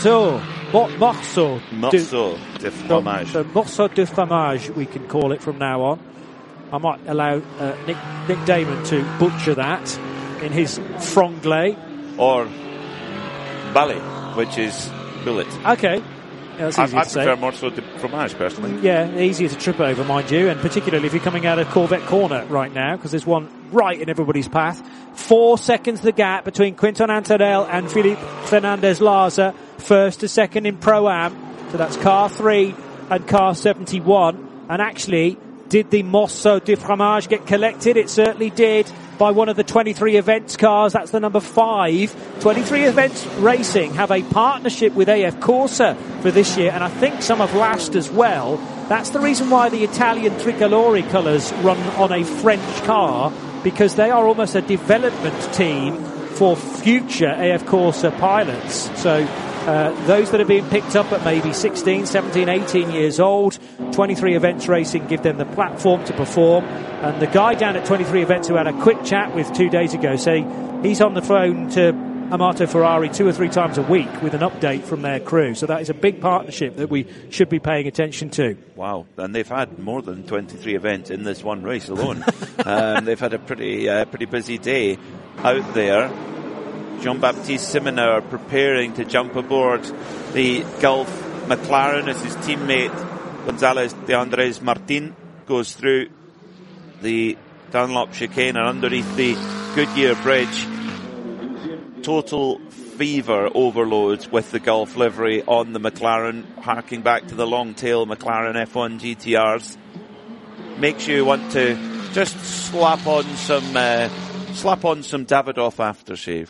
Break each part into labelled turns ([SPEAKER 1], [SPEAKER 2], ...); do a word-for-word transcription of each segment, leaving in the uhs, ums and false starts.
[SPEAKER 1] morceau, Mo- morceau,
[SPEAKER 2] morceau de, de fromage.
[SPEAKER 1] The, the morceau de fromage, we can call it from now on. I might allow uh, Nick, Nick Damon to butcher that in his franglais.
[SPEAKER 2] Or ballet, which is bullet.
[SPEAKER 1] Okay. Yeah, that's easy
[SPEAKER 2] I, I
[SPEAKER 1] to
[SPEAKER 2] prefer
[SPEAKER 1] say.
[SPEAKER 2] morceau de fromage, personally.
[SPEAKER 1] Yeah, easier to trip over, mind you, and particularly if you're coming out of Corvette Corner right now, because there's one right in everybody's path. Four seconds the gap between Quinton Antonell and Philippe Fernandez-Larza, first to second in Pro-Am. So that's car three and car seventy-one. And actually, did the Morceau de Fromage get collected? It certainly did, by one of the twenty-three Events cars. That's the number five. twenty-three Events Racing have a partnership with A F Corsa for this year, and I think some of last as well. That's the reason why the Italian Tricolore colours run on a French car, because they are almost a development team for future A F Corsa pilots. So uh, those that are being picked up at maybe sixteen, seventeen, eighteen years old, twenty-three Events Racing give them the platform to perform. And the guy down at twenty-three Events who had a quick chat with two days ago say he's on the phone to Amato Ferrari two or three times a week with an update from their crew. So that is a big partnership that we should be paying attention to.
[SPEAKER 2] Wow, and they've had more than twenty-three events in this one race alone. um, they've had a pretty uh, pretty busy day out there. Jean-Baptiste Simoneur preparing to jump aboard the Gulf McLaren as his teammate Gonzalez de Andres Martin goes through the Dunlop chicane and underneath the Goodyear Bridge. Total fever overload with the Gulf livery on the McLaren, harking back to the long tail McLaren F one G T Rs. Makes you want to just slap on some uh, slap on some Davidoff aftershave,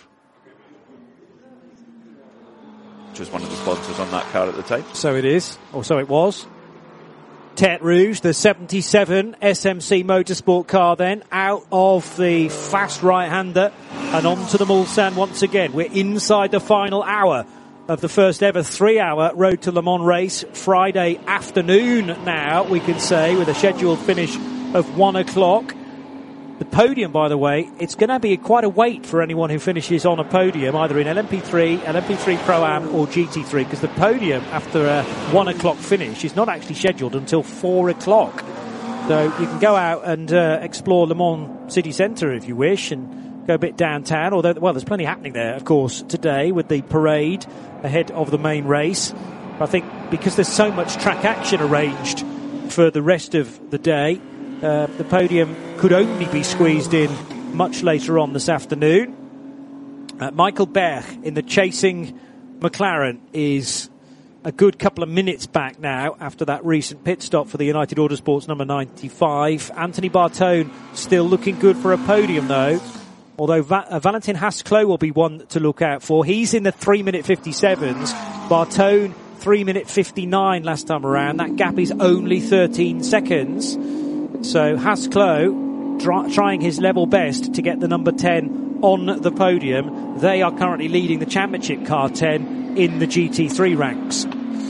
[SPEAKER 2] which was one of the sponsors on that car at the time.
[SPEAKER 1] So it is, or so it was. Tete Rouge, the seventy-seven S M C Motorsport car then, out of the fast right-hander and onto the Mulsanne once again. We're inside the final hour of the first ever three-hour Road to Le Mans race. Friday afternoon now, we can say, with a scheduled finish of one o'clock. The podium, by the way, it's going to be quite a wait for anyone who finishes on a podium, either in L M P three, L M P three Pro-Am or G T three, because the podium after a one o'clock finish is not actually scheduled until four o'clock. So you can go out and uh, explore Le Mans city centre if you wish and go a bit downtown, although, well, there's plenty happening there, of course, today with the parade ahead of the main race. I think because there's so much track action arranged for the rest of the day, Uh, the podium could only be squeezed in much later on this afternoon. Uh, Michael Berg in the chasing McLaren is a good couple of minutes back now after that recent pit stop for the United Autosports number ninety-five. Anthony Bartone still looking good for a podium though, although Va- uh, Valentin Haas-Clos will be one to look out for. He's in the three minute fifty-sevens. Bartone three minute fifty-nine last time around. That gap is only thirteen seconds. So Haas-Clos try, trying his level best to get the number ten on the podium. They are currently leading the championship car ten in the G T three ranks.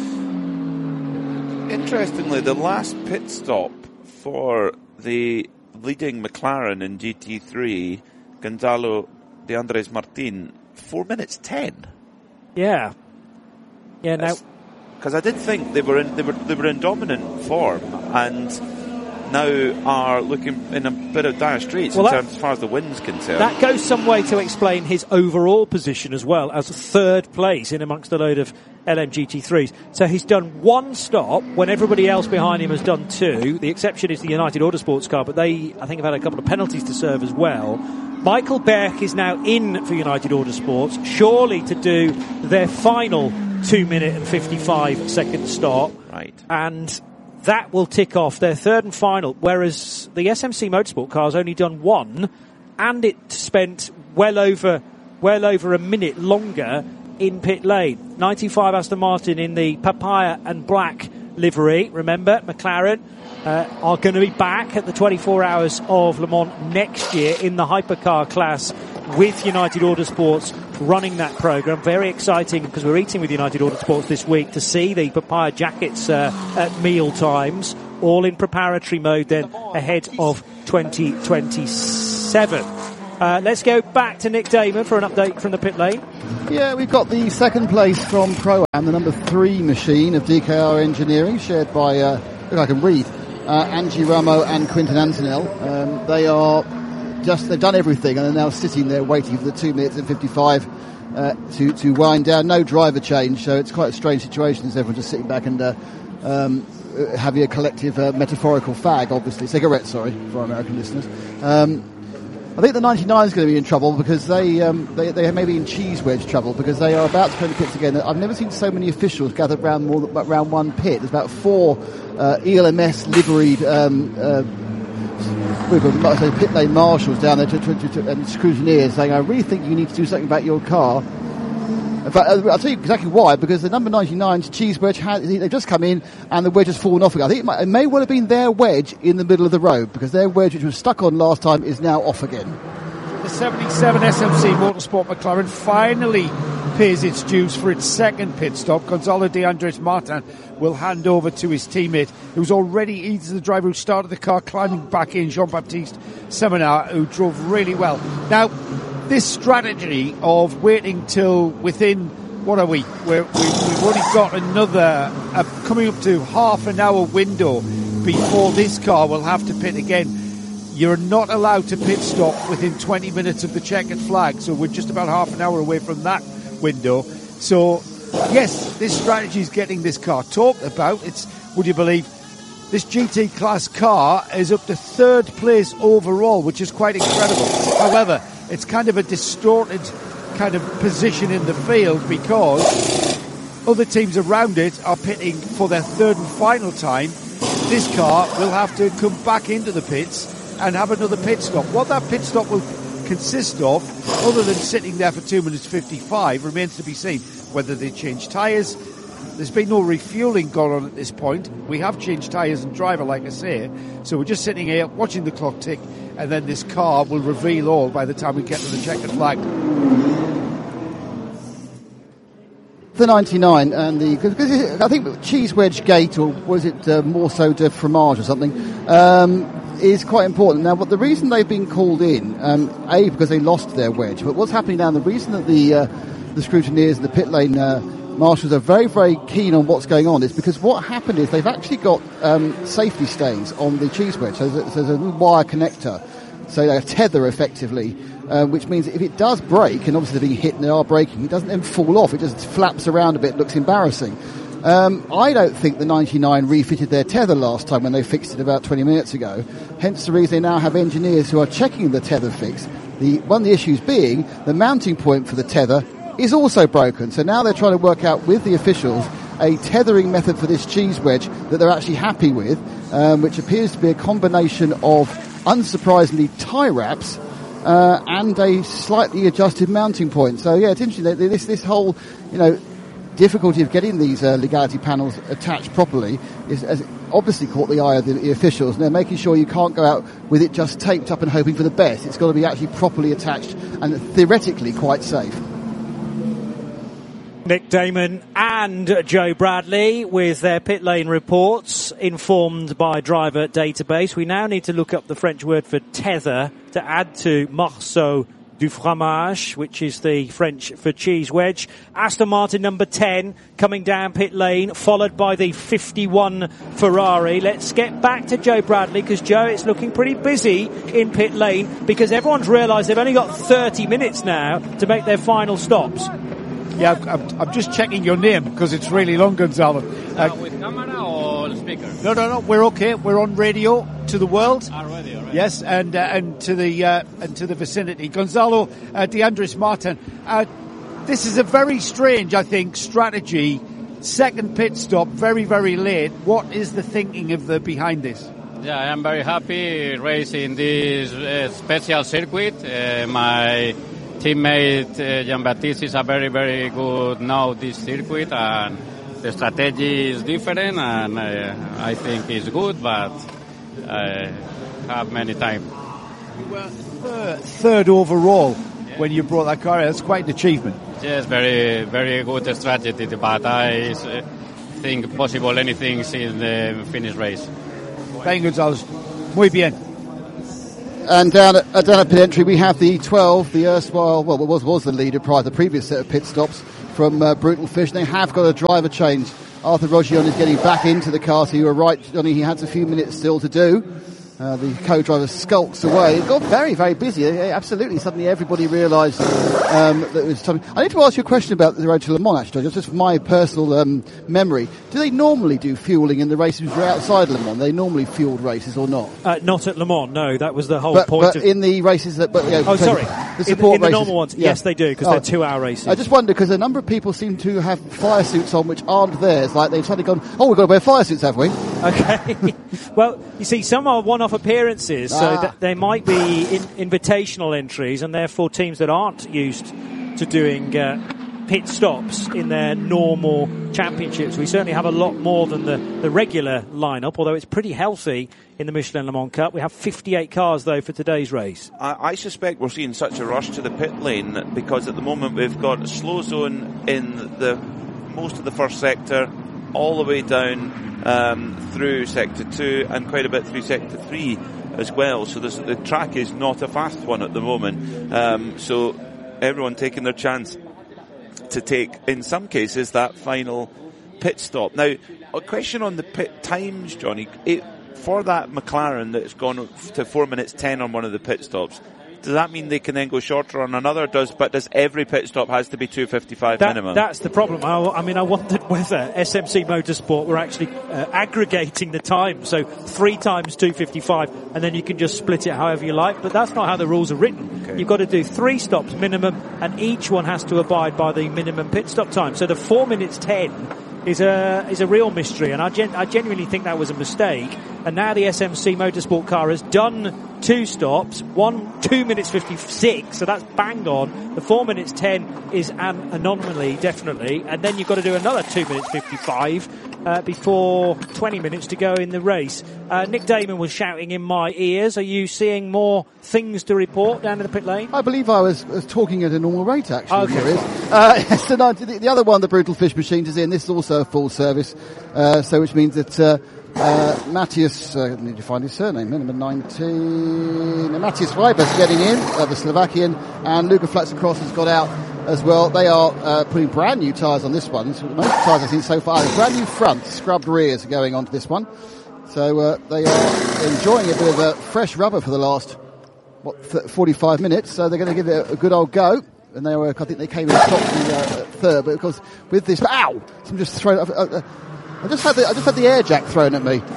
[SPEAKER 2] Interestingly, the last pit stop for the leading McLaren in G T three, Gonzalo de Andres Martin, four minutes ten.
[SPEAKER 1] Yeah, yeah. Now,
[SPEAKER 2] because I did think they were in they were they were in dominant form and now are looking in a bit of dire straits well, in terms as far as the wind's concerned.
[SPEAKER 1] That goes some way to explain his overall position as well, as third place in amongst a load of L M G T threes. So he's done one stop when everybody else behind him has done two. The exception is the United Autosports car, but they, I think, have had a couple of penalties to serve as well. Michael Berg is now in for United Autosports, surely to do their final two minute and fifty-five second stop.
[SPEAKER 2] Right.
[SPEAKER 1] And that will tick off their third and final, whereas the S M C Motorsport car has only done one, and it spent well over well over a minute longer in pit lane. ninety-five Aston Martin in the papaya and black livery. Remember, McLaren uh, are going to be back at the twenty-four Hours of Le Mans next year in the hypercar class with United Autosports running that programme. Very exciting because we're eating with United Autosports this week to see the papaya jackets uh, at meal times, all in preparatory mode then ahead of twenty twenty-seven. Uh, let's go back to Nick Damon for an update from the pit lane.
[SPEAKER 3] Yeah, we've got the second place from Pro-Am, the number three machine of D K R Engineering, shared by, uh, if I can read, uh, Angie Ramo and Quinton Antonell. Um, they are just, they've done everything and are now sitting there waiting for the two minutes and fifty-five uh, to, to wind down. No driver change, so it's quite a strange situation as everyone just sitting back and uh, um, having a collective uh, metaphorical fag, obviously, cigarette, sorry, for our American listeners. Um, I think the ninety-nine is going to be in trouble because they um, they they may be in cheese wedge trouble because they are about to come to pits again. I've never seen so many officials gathered around more than around one pit. There's about four uh, E L M S liveried um, uh, pit lane marshals down there to, to, to, to, and scrutineers saying, "I really think you need to do something about your car." In fact, I'll tell you exactly why, because the number ninety-nine's cheese wedge, had, they've just come in and the wedge has fallen off again. I think it, might, it may well have been their wedge in the middle of the road, because their wedge, which was stuck on last time, is now off again.
[SPEAKER 4] The seventy-seven S M C Motorsport McLaren finally pays its dues for its second pit stop. Gonzalo de Andres Martin will hand over to his teammate, who's already, he's the driver who started the car, climbing back in, Jean-Baptiste Seminar, who drove really well. Now, this strategy of waiting till within, what are we? We're, we, we've only got another, uh, coming up to half an hour window before this car will have to pit again. You're not allowed to pit stop within twenty minutes of the checkered flag, so we're just about half an hour away from that window. So, yes, this strategy is getting this car talked about. It's, would you believe, this G T class car is up to third place overall, which is quite incredible. However, it's kind of a distorted kind of position in the field because other teams around it are pitting for their third and final time. This car will have to come back into the pits and have another pit stop. What that pit stop will consist of, other than sitting there for two minutes fifty-five, remains to be seen. Whether they change tyres. There's been no refuelling going on at this point. We have changed tyres and driver, like I say. So we're just sitting here watching the clock tick, and then this car will reveal all by the time we get to the checkered flag.
[SPEAKER 3] The ninety-nine and the, because I think cheese wedge gate, or was it uh, more so de fromage or something, um, is quite important. Now, but the reason they've been called in, um, A, because they lost their wedge, but what's happening now, the reason that the uh, the scrutineers and the pit lane uh, marshals are very, very keen on what's going on is because what happened is they've actually got um, safety stays on the cheese wedge. So there's, there's a little wire connector, so a tether effectively, uh, which means that if it does break, and obviously they're being hit and they are breaking, it doesn't then fall off. It just flaps around a bit, looks embarrassing. Um, I don't think the ninety-nine refitted their tether last time when they fixed it about twenty minutes ago. Hence the reason they now have engineers who are checking the tether fix. The, one of the issues being the mounting point for the tether is also broken. So now they're trying to work out with the officials a tethering method for this cheese wedge that they're actually happy with, um, which appears to be a combination of, unsurprisingly, tie wraps uh, and a slightly adjusted mounting point. So yeah, it's interesting. This this whole, you know, difficulty of getting these uh, legality panels attached properly is has obviously caught the eye of the, the officials, and they're making sure you can't go out with it just taped up and hoping for the best. It's got to be actually properly attached and theoretically quite safe.
[SPEAKER 1] Nick Damon and Joe Bradley with their pit lane reports, informed by driver database. We now need to look up the French word for tether to add to morceau du fromage, which is the French for cheese wedge. Aston Martin number ten coming down pit lane, followed by the fifty-one Ferrari. Let's get back to Joe Bradley, because Joe, it's looking pretty busy in pit lane because everyone's realised they've only got thirty minutes now to make their final stops.
[SPEAKER 4] Yeah, I'm, I'm just checking your name because it's really long, Gonzalo. Uh,
[SPEAKER 5] with camera or speaker?
[SPEAKER 4] No, no, no. We're okay. We're on radio to the world.
[SPEAKER 5] Ah, radio, right.
[SPEAKER 4] Yes, and uh, and to the uh, and to the vicinity. Gonzalo uh, de Andres Martin. Uh, this is a very strange, I think, strategy. Second pit stop, very, very late. What is the thinking of the behind this?
[SPEAKER 5] Yeah, I am very happy racing this uh, special circuit. Uh, my teammate uh, Jean-Baptiste is a very, very good now this circuit, and the strategy is different, and uh, I think it's good, but I have many time.
[SPEAKER 4] You were third, third overall yeah. when you brought that car. That's quite an achievement.
[SPEAKER 5] Yes, very, very good strategy, but I uh, think possible anything in the finish race.
[SPEAKER 4] Thank you, Gonzalo. Muy bien.
[SPEAKER 3] And down at, uh, down at pit entry, we have the twelve, the erstwhile, well, was was the leader prior to the previous set of pit stops from uh, Brutal Fish. They have got a driver change. Arthur Rogion is getting back into the car, so you were right, Johnny, he has a few minutes still to do. Uh, the co-driver skulks away. It got very, very busy. Absolutely. Suddenly everybody realised um, that it was time. I need to ask you a question about the road to Le Mans, actually, just from my personal um, memory. Do they normally do fuelling in the races which are outside Le Mans? They normally fueled races or not?
[SPEAKER 1] Uh, not at Le Mans, no. That was the whole
[SPEAKER 3] but,
[SPEAKER 1] point
[SPEAKER 3] but
[SPEAKER 1] of...
[SPEAKER 3] in the races that... But, you know,
[SPEAKER 1] oh, sorry.
[SPEAKER 3] The support
[SPEAKER 1] in, in the
[SPEAKER 3] races,
[SPEAKER 1] normal ones,
[SPEAKER 3] yeah.
[SPEAKER 1] yes, they do, because
[SPEAKER 3] oh,
[SPEAKER 1] they're two-hour races.
[SPEAKER 3] I just wonder, because a number of people seem to have fire suits on which aren't theirs. Like, they've suddenly gone, oh, we've got to wear fire suits, have we?
[SPEAKER 1] Okay. Well, you see, some are one-off appearances, so
[SPEAKER 3] ah.
[SPEAKER 1] that there might be in, invitational entries, and therefore teams that aren't used to doing uh, pit stops in their normal championships. We certainly have a lot more than the, the regular lineup, although it's pretty healthy in the Michelin Le Mans Cup. We have fifty-eight cars, though, for today's race.
[SPEAKER 2] I, I suspect we're seeing such a rush to the pit lane because at the moment we've got a slow zone in the most of the first sector, all the way down um, through sector two and quite a bit through sector three as well. So this, the track is not a fast one at the moment. Um, so everyone taking their chance to take, in some cases, that final pit stop. Now, a question on the pit times, Johnny. It, for that McLaren that's gone to four minutes ten on one of the pit stops, does that mean they can then go shorter on another? Does but does every pit stop has to be two fifty-five
[SPEAKER 1] that,
[SPEAKER 2] minimum?
[SPEAKER 1] That's the problem. I, I mean, I wondered whether S M C Motorsport were actually uh, aggregating the time, so three times two fifty-five, and then you can just split it however you like. But that's not how the rules are written. Okay. You've got to do three stops minimum, and each one has to abide by the minimum pit stop time. So the four minutes ten is a is a real mystery, and I, gen- I genuinely think that was a mistake. And now the S M C Motorsport car has done two stops, one two minutes fifty-six, so that's bang on. The four minutes ten is an anomaly, definitely, and then you've got to do another two minutes fifty-five uh, before twenty minutes to go in the race. Uh, Nick Damon was shouting in my ears. Are you seeing more things to report down in the pit lane?
[SPEAKER 3] I believe I was, was talking at a normal rate, actually.
[SPEAKER 1] Okay.
[SPEAKER 3] There is. Uh, so no, the, the other one, the Brutal Fish Machines, is in. This is also a full service, uh, so which means that uh, uh, Matthias, uh, I need to find his surname, number nineteen, uh, Matthias Weiber's getting in, uh, the Slovakian, and Luca Flaxacross has got out as well. They are uh, putting brand new tyres on this one. So most tyres I've seen so far, brand new fronts, scrubbed rears are going onto this one. So uh, they are enjoying a bit of a fresh rubber for the last what, forty-five minutes. So they're going to give it a, a good old go. And they were, I think they came in top the uh, third, but of course with this, ow! Some just thrown. Uh, uh, I just had the I just had the air jack thrown at me.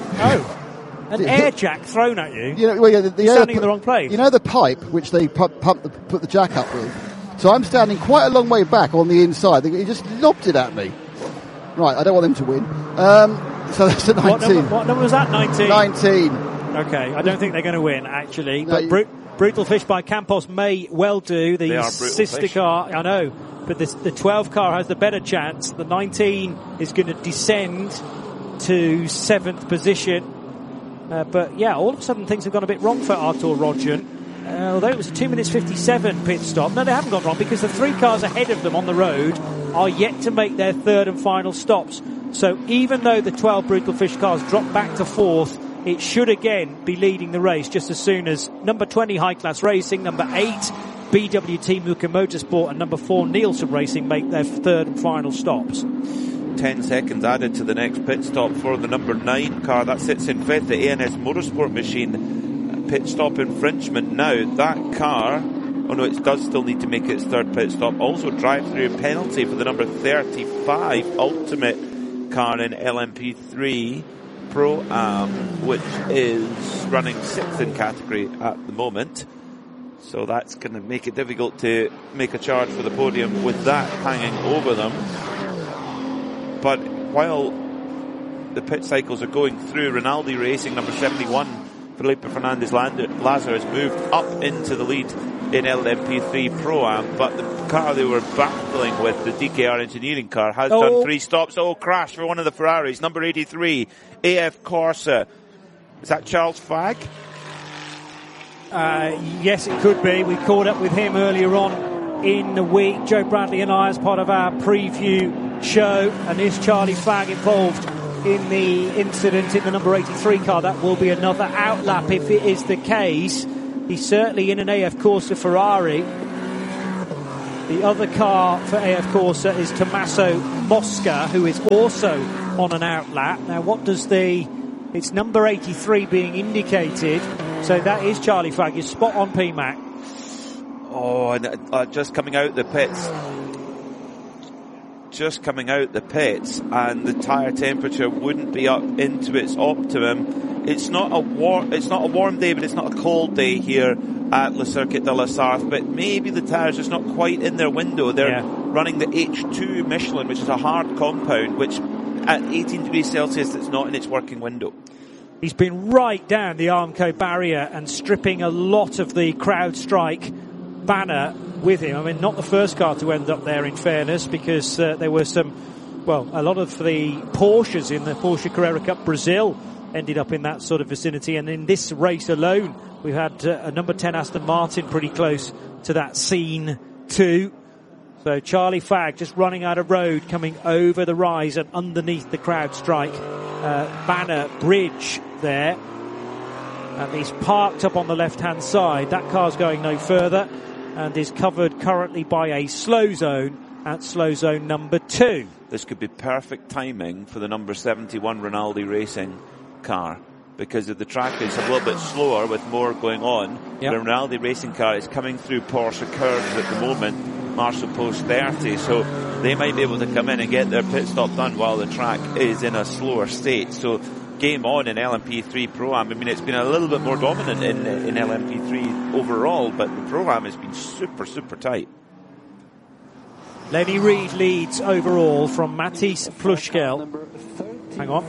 [SPEAKER 1] Oh, an air jack thrown at you?
[SPEAKER 3] You know, well, yeah, the, the
[SPEAKER 1] You're
[SPEAKER 3] air,
[SPEAKER 1] standing in the wrong place.
[SPEAKER 3] You know the pipe which they pump, pump the, put the jack up with. So I'm standing quite a long way back on the inside. He just lobbed it at me. Right, I don't want him to win. Um, so that's a nineteen.
[SPEAKER 1] What number, what number was that? nineteen.
[SPEAKER 3] Nineteen.
[SPEAKER 1] Okay, I don't think they're going to win actually,
[SPEAKER 3] No,
[SPEAKER 1] but.
[SPEAKER 3] you,
[SPEAKER 1] Bru- Brutal Fish by Campos may well do. The sister
[SPEAKER 2] fish.
[SPEAKER 1] car, I know, but this, the twelve car has the better chance. The nineteen is going to descend to seventh position. Uh, but yeah, all of a sudden things have gone a bit wrong for Artur Rogion. Uh, although it was a two minutes fifty-seven pit stop. No, they haven't gone wrong because the three cars ahead of them on the road are yet to make their third and final stops. So even though the twelve Brutal Fish cars drop back to fourth, it should again be leading the race just as soon as number twenty High Class Racing, number eight B W T Muka Motorsport and number four Nielsen Racing make their third and final stops.
[SPEAKER 2] Ten seconds added to the next pit stop for the number nine car that sits in fifth, the A N S Motorsport machine. Pit stop infringement now. That car, oh no, it does still need to make its third pit stop. Also drive-through penalty for the number thirty-five Ultimate car in L M P three Pro-Am, which is running sixth in category at the moment. So that's going to make it difficult to make a charge for the podium with that hanging over them. But while the pit cycles are going through, Rinaldi Racing, number seventy-one, Felipe Fernandez Lazar has moved up into the lead in L M P three Pro-Am, but the car they were battling with, the D K R Engineering car, has oh. done three stops. Oh, crash for one of the Ferraris, number eighty-three, A F Corsa. Is that Charles Fagg?
[SPEAKER 1] Uh, yes, it could be. We caught up with him earlier on in the week, Joe Bradley and I, as part of our preview show. And is Charlie Fagg involved in the incident in the number eighty-three car? That will be another outlap if it is the case. He's certainly in an A F Corsa Ferrari. The other car for A F Corsa is Tommaso Mosca, who is also on an outlap. Now, what does the... It's number eighty-three being indicated. So that is Charlie Fagg. You're spot on, P Mac.
[SPEAKER 2] Oh, and uh, just coming out the pits. Just coming out the pits, and the tyre temperature wouldn't be up into its optimum. It's not a warm, it's not a warm day, but it's not a cold day here at Le Circuit de la Sarthe. But maybe the tyres just not quite in their window. They're
[SPEAKER 1] yeah.
[SPEAKER 2] running the H two Michelin, which is a hard compound, which at eighteen degrees Celsius, it's not in its working window.
[SPEAKER 1] He's been right down the Armco barrier and stripping a lot of the CrowdStrike banner with him. I mean, not the first car to end up there, in fairness, because uh, there were some, well, a lot of the Porsches in the Porsche Carrera Cup Brazil ended up in that sort of vicinity. And in this race alone, we've had uh, a number ten Aston Martin pretty close to that scene too. So Charlie Fagg just running out of road, coming over the rise and underneath the CrowdStrike uh, banner bridge there. And he's parked up on the left-hand side. That car's going no further and is covered currently by a slow zone at slow zone number two.
[SPEAKER 2] This could be perfect timing for the number seventy-one Rinaldi Racing car, because if the track is a little bit slower with more going on,
[SPEAKER 1] yep.
[SPEAKER 2] the Rinaldi Racing car is coming through Porsche curves at the moment, Marshall Post thirty, so they might be able to come in and get their pit stop done while the track is in a slower state. So game on in L M P three Pro-Am. I mean, it's been a little bit more dominant in, in L M P three overall, but the Pro-Am has been super, super tight.
[SPEAKER 1] Lenny Reed leads overall from Matisse Plushkel. Hang on.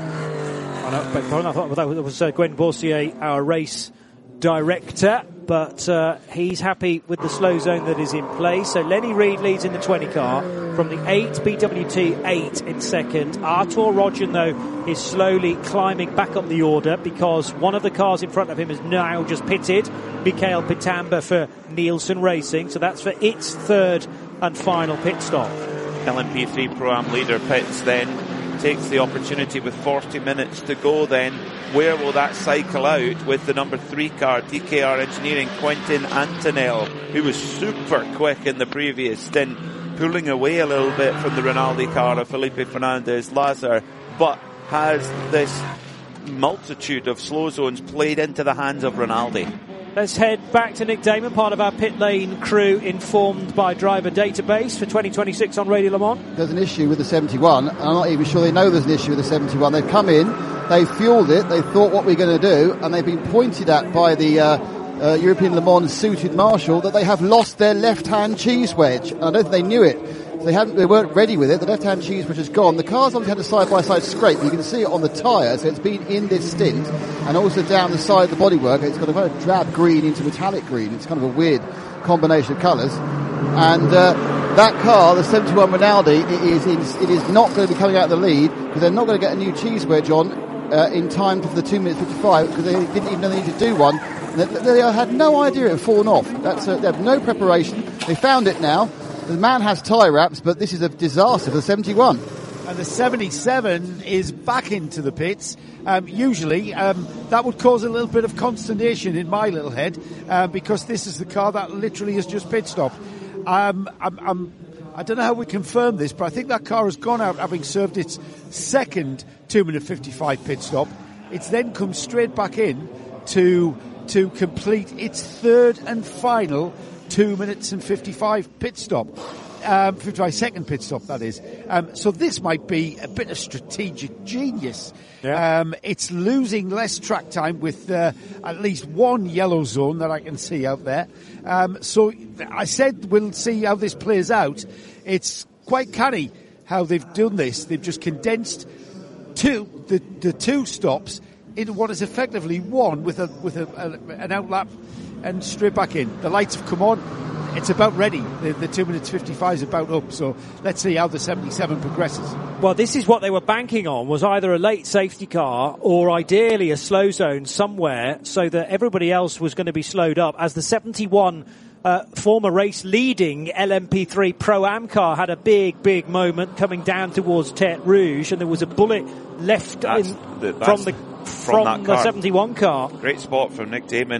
[SPEAKER 1] Oh, no, beg pardon, I thought that was uh, Gwen Boursier, our race director, but uh, he's happy with the slow zone that is in place. So Lenny Reed leads in the twenty car from the eight, B W T eight in second. Artur Rodgen, though, is slowly climbing back up the order because one of the cars in front of him is now just pitted, Mikael Pitamba for Nielsen Racing. So that's for its third and final pit stop.
[SPEAKER 2] L M P three Pro-Am leader pits then, takes the opportunity with forty minutes to go then. Where will that cycle out with the number three car, D K R Engineering, Quentin Antonell, who was super quick in the previous stint, pulling away a little bit from the Rinaldi car of Felipe Fernandez Lazar, but has this multitude of slow zones played into the hands of Rinaldi.
[SPEAKER 1] Let's head back to Nick Damon, part of our pit lane crew, informed by driver database for twenty twenty-six on Radio Le Mans.
[SPEAKER 3] There's an issue with the seventy-one. I'm not even sure they know there's an issue with the seventy-one. They've come in, they've fueled it, they thought what we're going to do, and they've been pointed at by the uh, uh, European Le Mans suited marshal that they have lost their left-hand cheese wedge. And I don't think they knew it. They haven't. They weren't ready with it. The left-hand cheese wedge has gone. The car's obviously had a side-by-side scrape. You can see it on the tyre, so it's been in this stint, and also down the side of the bodywork. It's got a kind of drab green into metallic green. It's kind of a weird combination of colours. And uh, that car, the seventy-one Rinaldi, it is it is not going to be coming out of the lead because they're not going to get a new cheese wedge on uh, in time for the two minutes fifty-five because they didn't even know they needed to do one. They, they had no idea it had fallen off. That's uh, they have no preparation. They found it now. The man has tie wraps, but this is a disaster for the seventy-one.
[SPEAKER 4] And the seventy-seven is back into the pits. Um, usually, um, that would cause a little bit of consternation in my little head uh, because this is the car that literally has just pit stopped. Um, I'm, I'm, I don't know how we confirm this, but I think that car has gone out having served its second two minute fifty-five pit stop. It's then come straight back in to to complete its third and final two minutes and fifty-five pit stop. Um, fifty-five second pit stop, that is. Um, so this might be a bit of strategic genius.
[SPEAKER 1] Yeah.
[SPEAKER 4] Um, it's losing less track time with uh, at least one yellow zone that I can see out there. Um, so I said we'll see how this plays out. It's quite canny how they've done this. They've just condensed two the, the two stops into what is effectively one with a with a, a, an outlap and straight back in. The lights have come on. It's about ready. The, the two minutes fifty-five is about up. So let's see how the seventy-seven progresses.
[SPEAKER 1] Well, this is what they were banking on, was either a late safety car or ideally a slow zone somewhere so that everybody else was going to be slowed up. As the seventy-one uh, former race leading L M P three Pro-Am car had a big, big moment coming down towards Tête Rouge, and there was a bullet left
[SPEAKER 2] that's
[SPEAKER 1] in,
[SPEAKER 2] the,
[SPEAKER 1] from the
[SPEAKER 2] from,
[SPEAKER 1] from
[SPEAKER 2] that
[SPEAKER 1] the
[SPEAKER 2] car.
[SPEAKER 1] seventy-one car.
[SPEAKER 2] Great spot from Nick Damon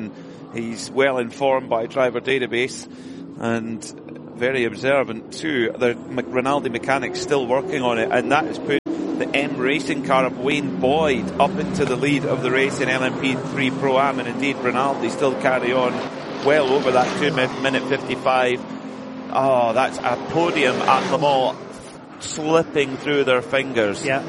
[SPEAKER 2] He's well informed by driver database and very observant too. The Rinaldi mechanics still working on it, and that has put the M Racing car of Wayne Boyd up into the lead of the race in L M P three Pro-Am, and indeed Rinaldi still carry on well over that two minute fifty-five. Oh, that's a podium at Le Mans slipping through their fingers.
[SPEAKER 1] Yeah.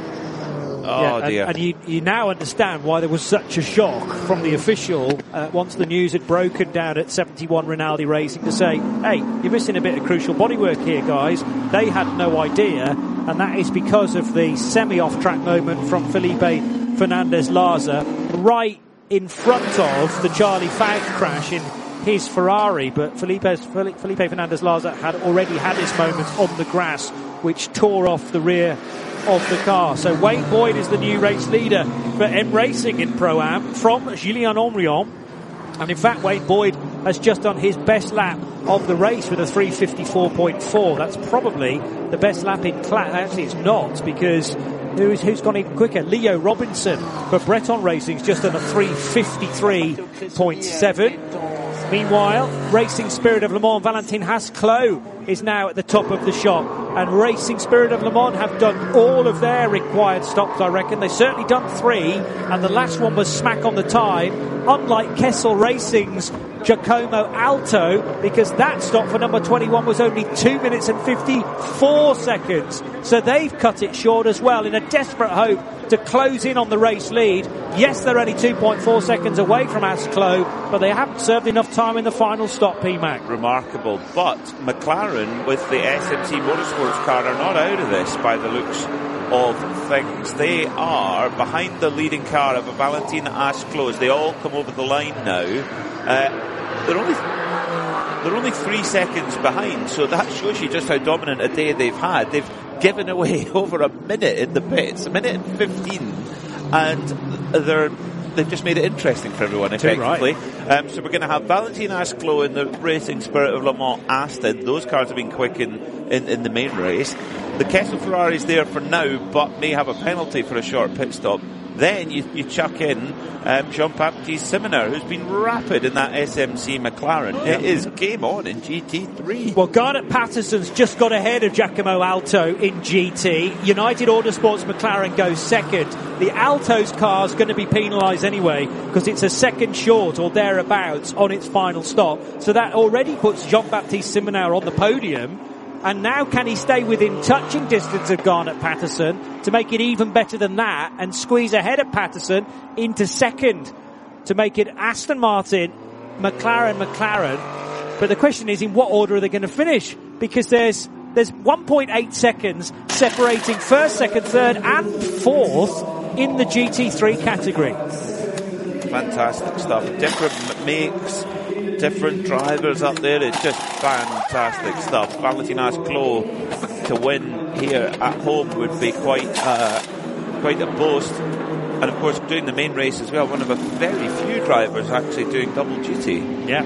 [SPEAKER 2] Oh
[SPEAKER 1] yeah,
[SPEAKER 2] dear.
[SPEAKER 1] And, and you, you now understand why there was such a shock from the official uh, once the news had broken down at seventy-one Rinaldi Racing to say, hey, you're missing a bit of crucial bodywork here, guys. They had no idea, and that is because of the semi-off-track moment from Felipe Fernandez-Larza right in front of the Charlie Fagg crash in his Ferrari. But Felipe, Felipe Fernandez-Larza had already had his moment on the grass, which tore off the rear of the car. So Wayne Boyd is the new race leader for M Racing in Pro-Am from Julien Henrion. And in fact, Wayne Boyd has just done his best lap of the race with a three fifty-four point four. That's probably the best lap in class. Actually, it's not, because who's, who's gone even quicker? Leo Robinson for Breton Racing's just done a three fifty-three point seven. Meanwhile, Racing Spirit of Le Mans, Valentin Haas-Clos is now at the top of the shop. And Racing Spirit of Le Mans have done all of their required stops, I reckon. They've certainly done three, and the last one was smack on the time, unlike Kessel Racing's Giacomo Alto, because that stop for number twenty-one was only two minutes and fifty-four seconds. So they've cut it short as well in a desperate hope to close in on the race lead. Yes, they're only two point four seconds away from Haas-Clos, but they haven't served enough time in the final stop, P MAC.
[SPEAKER 2] Remarkable. But McLaren, with the S M C Motorsports car, are not out of this by the looks of things. They are behind the leading car of Valentin Haas-Clos. They all come over the line now. Uh, they're only they're only three seconds behind, so that shows you just how dominant a day they've had. They've given away over a minute in the pits, a minute and fifteen, and they're they've just made it interesting for everyone, effectively.
[SPEAKER 1] Right.
[SPEAKER 2] Um, so we're going to have Valentin Haas-Clos in the Racing Spirit of Le Mans Aston. Those cars have been quick in, in, in the main race. The Kessel Ferrari's there for now, but may have a penalty for a short pit stop. Then you, you chuck in um, Jean-Baptiste Simoner, who's been rapid in that S M C McLaren. It is game on in G T three.
[SPEAKER 1] Well, Garnet Patterson's just got ahead of Giacomo Alto in G T. United Autosports McLaren goes second. The Alto's car's going to be penalised anyway, because it's a second short or thereabouts on its final stop. So that already puts Jean-Baptiste Simoner on the podium. And now can he stay within touching distance of Garnet Patterson to make it even better than that and squeeze ahead of Patterson into second to make it Aston Martin, McLaren, McLaren. But the question is, in what order are they going to finish? Because there's there's one point eight seconds separating first, second, third and fourth in the G T three category.
[SPEAKER 2] Fantastic stuff. Different makes, different drivers up there. It's just fantastic stuff. Valentin Haas-Clos to win here at home would be quite uh, quite a boast. And of course, doing the main race as well, one of a very few drivers actually doing double duty.
[SPEAKER 1] Yeah.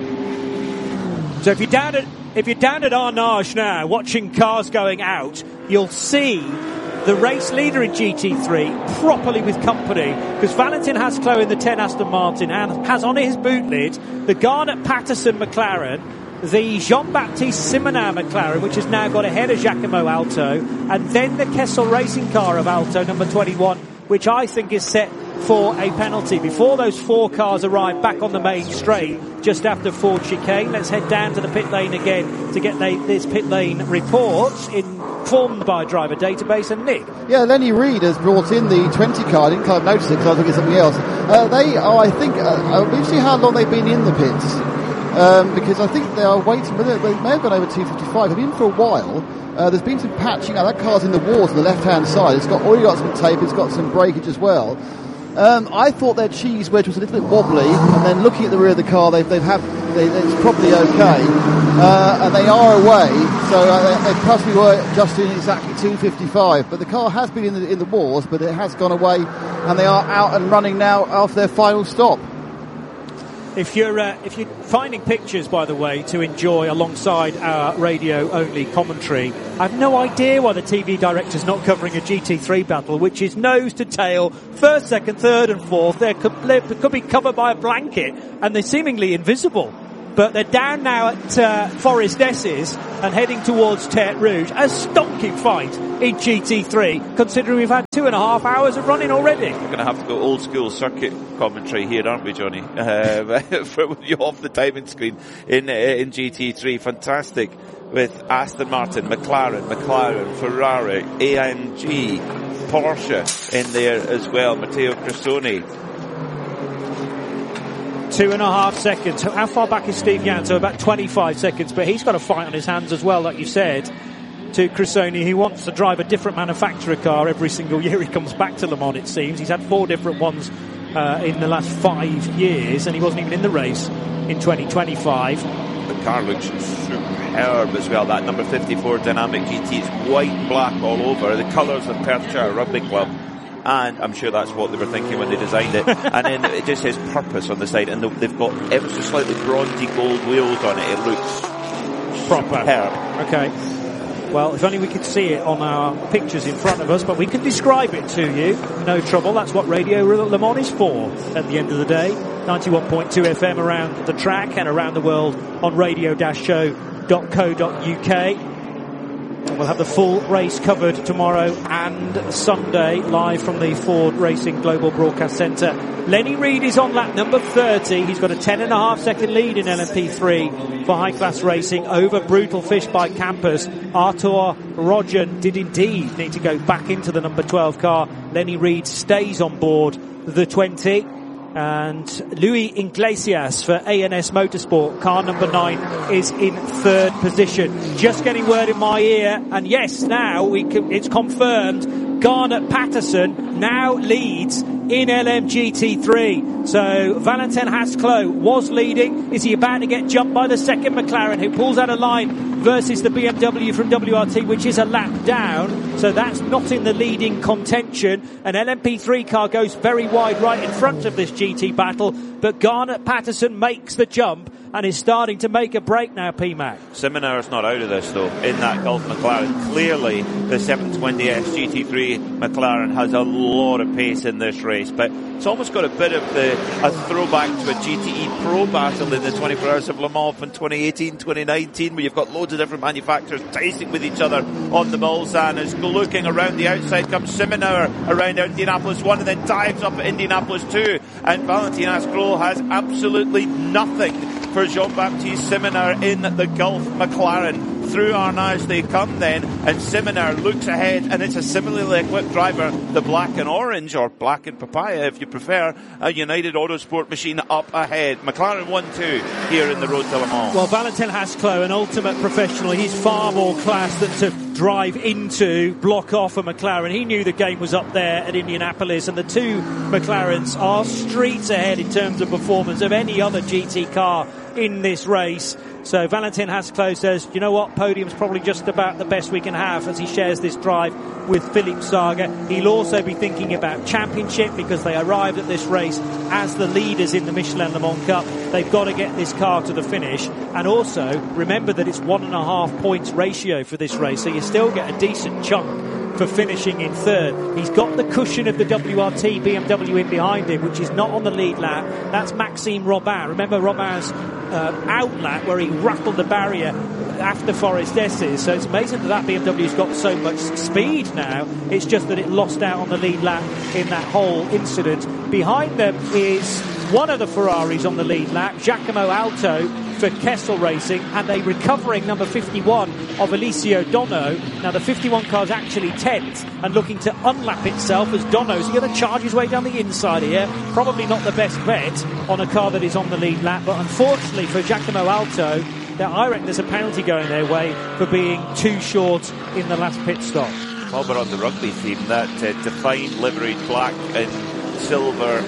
[SPEAKER 1] So if you're down at if you're down at Arnage now, watching cars going out, you'll see the race leader in G T three properly with company, because Valentin Haas-Clos in the ten Aston Martin and has on his boot lid the Garnet Patterson McLaren, the Jean-Baptiste Simoner McLaren, which has now got ahead of Giacomo Alto, and then the Kessel Racing car of Alto, number twenty-one, which I think is set for a penalty. Before those four cars arrive back on the main straight, just after Ford chicane, let's head down to the pit lane again to get the, this pit lane report informed by driver database. And Nick.
[SPEAKER 3] Yeah, Lenny Reed has brought in the twenty car. I didn't quite notice it because I was looking at something else. Uh, they are, I think, uh, we'll see how long they've been in the pits. Um, because I think they are waiting, but they, they may have gone over two fifty-five. They've been for a while. Uh, there's been some patching. Oh, that car's in the walls on the left-hand side. It's got already got some tape. It's got some breakage as well. Um, I thought their cheese wedge was a little bit wobbly, and then looking at the rear of the car, they've, they've have, they, it's probably okay. Uh, and they are away, so uh, they, they possibly were just doing exactly two fifty-five. But the car has been in the, in the walls, but it has gone away, and they are out and running now after their final stop.
[SPEAKER 1] If you're uh, if you're finding pictures, by the way, to enjoy alongside our radio-only commentary, I have no idea why the T V director's not covering a G T three battle, which is nose to tail, first, second, third, and fourth. They could, they could be covered by a blanket, and they're seemingly invisible. But they're down now at uh, Forest Esses and heading towards Tertre Rouge. A stonking fight in G T three, considering we've had two and a half hours of running already.
[SPEAKER 2] We're going to have to go old school circuit commentary here, aren't we, Johnny? Uh, for you off the timing screen in uh, in G T three. Fantastic with Aston Martin, McLaren, McLaren, Ferrari, A M G, Porsche in there as well. Matteo Cressoni.
[SPEAKER 1] Two and a half seconds. How far back is Steve Yan? So about twenty-five seconds, but he's got a fight on his hands as well, like you said, to Cressoni. He wants to drive a different manufacturer car every single year he comes back to Le Mans, it seems. He's had four different ones uh, in the last five years, and he wasn't even in the race in twenty twenty-five.
[SPEAKER 2] The car looks superb as well. That number fifty-four Dynamic G T is white and black all over. The colours of Perthshire Rugby Club. And I'm sure that's what they were thinking when they designed it. And then it just says purpose on the side, and they've got ever so slightly bronzy gold wheels on it. It looks
[SPEAKER 1] proper.
[SPEAKER 2] Superb.
[SPEAKER 1] Okay. Well, if only we could see it on our pictures in front of us, but we can describe it to you. No trouble. That's what Radio Le Mans is for at the end of the day. ninety-one point two F M around the track and around the world on radio dash show dot co dot U K. We'll have the full race covered tomorrow and Sunday live from the Ford Racing Global Broadcast Centre. Lenny Reed is on lap number thirty. He's got a ten and a half second lead in L M P three for high class racing over Brutal Fish by Campus. Artur Rogen did indeed need to go back into the number twelve car. Lenny Reed stays on board the twenty. And Luis Iglesias for A N S Motorsport, car number nine, is in third position. Just getting word in my ear, and yes, now we can, it's confirmed, Garnet Patterson now leads in L M G T three. So Valentin Hasklow was leading. Is he about to get jumped by the second McLaren, who pulls out a line versus the B M W from W R T, which is a lap down? So that's not in the leading contention. An L M P three car goes very wide right in front of this G T battle, but Garnet Patterson makes the jump and is starting to make a break now, P MAC.
[SPEAKER 2] Simoneur's not out of this though, in that Gulf McLaren. Clearly the seven twenty S G T three McLaren has a lot of pace in this race, but it's almost got a bit of the, a throwback to a G T E Pro battle in the twenty-four Hours of Le Mans from twenty eighteen twenty nineteen, where you've got loads of different manufacturers racing with each other on the Mulsanne. As looking around the outside comes Simoneur around Indianapolis one, and then dives up at Indianapolis two, and Valentin Hasklow has absolutely nothing for Jean-Baptiste Simoneur in the Gulf McLaren. Through Arnage they come then, and Simoneur looks ahead, and it's a similarly equipped driver, the black and orange, or black and papaya if you prefer, a United Autosport machine up ahead. McLaren one two here in the Road to Le Mans.
[SPEAKER 1] Well, Valentin Hasklow, an ultimate professional, he's far more class than to drive into, block off a McLaren. He knew the game was up there at Indianapolis, and the two McLarens are streets ahead in terms of performance of any other G T car in this race. So Valentin Hasklow says, you know what, podium's probably just about the best we can have, as he shares this drive with Philippe Saga. He'll also be thinking about championship, because they arrived at this race as the leaders in the Michelin Le Mans Cup. They've got to get this car to the finish, and also remember that it's one and a half points ratio for this race, so you still get a decent chunk for finishing in third. He's got the cushion of the W R T B M W in behind him, which is not on the lead lap. That's Maxime Robin. Remember Robin's uh, out lap where he rattled the barrier after Forest Esses. So it's amazing that that B M W's got so much speed now. It's just that it lost out on the lead lap in that whole incident. Behind them is one of the Ferraris on the lead lap, Giacomo Alto for Kessel Racing, and a recovering number fifty-one of Eliseo Dono. Now the fifty-one car's actually tenth and looking to unlap itself as Dono's going to charge his way down the inside here. Probably not the best bet on a car that is on the lead lap, but unfortunately for Giacomo Alto, I reckon there's a penalty going their way for being too short in the last pit stop.
[SPEAKER 2] While we're on the rugby theme, that uh, defined liveried black and silver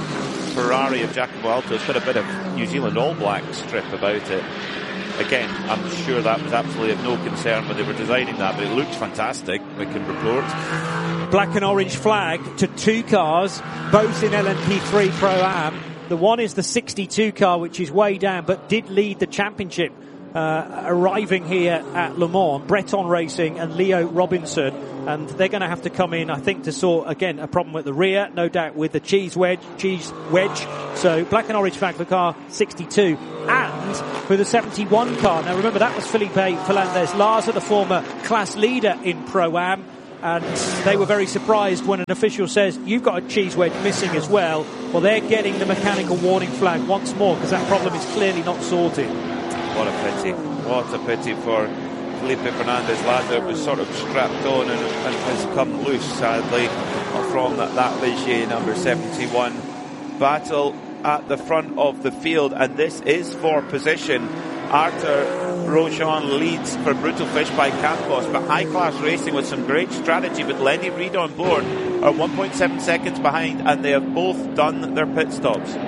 [SPEAKER 2] Ferrari of Giacomo Alto's got a bit of New Zealand All Black strip about it. Again, I'm sure that was absolutely of no concern when they were designing that, but it looks fantastic, we can report.
[SPEAKER 1] Black and orange flag to two cars, both in L M P three Pro-Am. The one is the sixty-two car, which is way down, but did lead the championship, uh, arriving here at Le Mans. Breton Racing and Leo Robinson, and they're going to have to come in, I think, to sort, again, a problem with the rear, no doubt with the cheese wedge, cheese wedge. So black and orange flag for car sixty-two. And for the seventy-one car, now remember that was Felipe Fernandez-Larza, the former class leader in Pro-Am, and they were very surprised when an official says, you've got a cheese wedge missing as well. Well, they're getting the mechanical warning flag once more, because that problem is clearly not sorted.
[SPEAKER 2] What a pity. What a pity for Felipe Fernandez-Larza. It was sort of strapped on and, and has come loose, sadly, from that, that Ligier number seventy-one. Battle at the front of the field, and this is for position. Arthur Rojon leads for Brutal Fish by Campos, but High Class Racing with some great strategy with Lenny Reid on board are one point seven seconds behind, and they have both done their pit stops.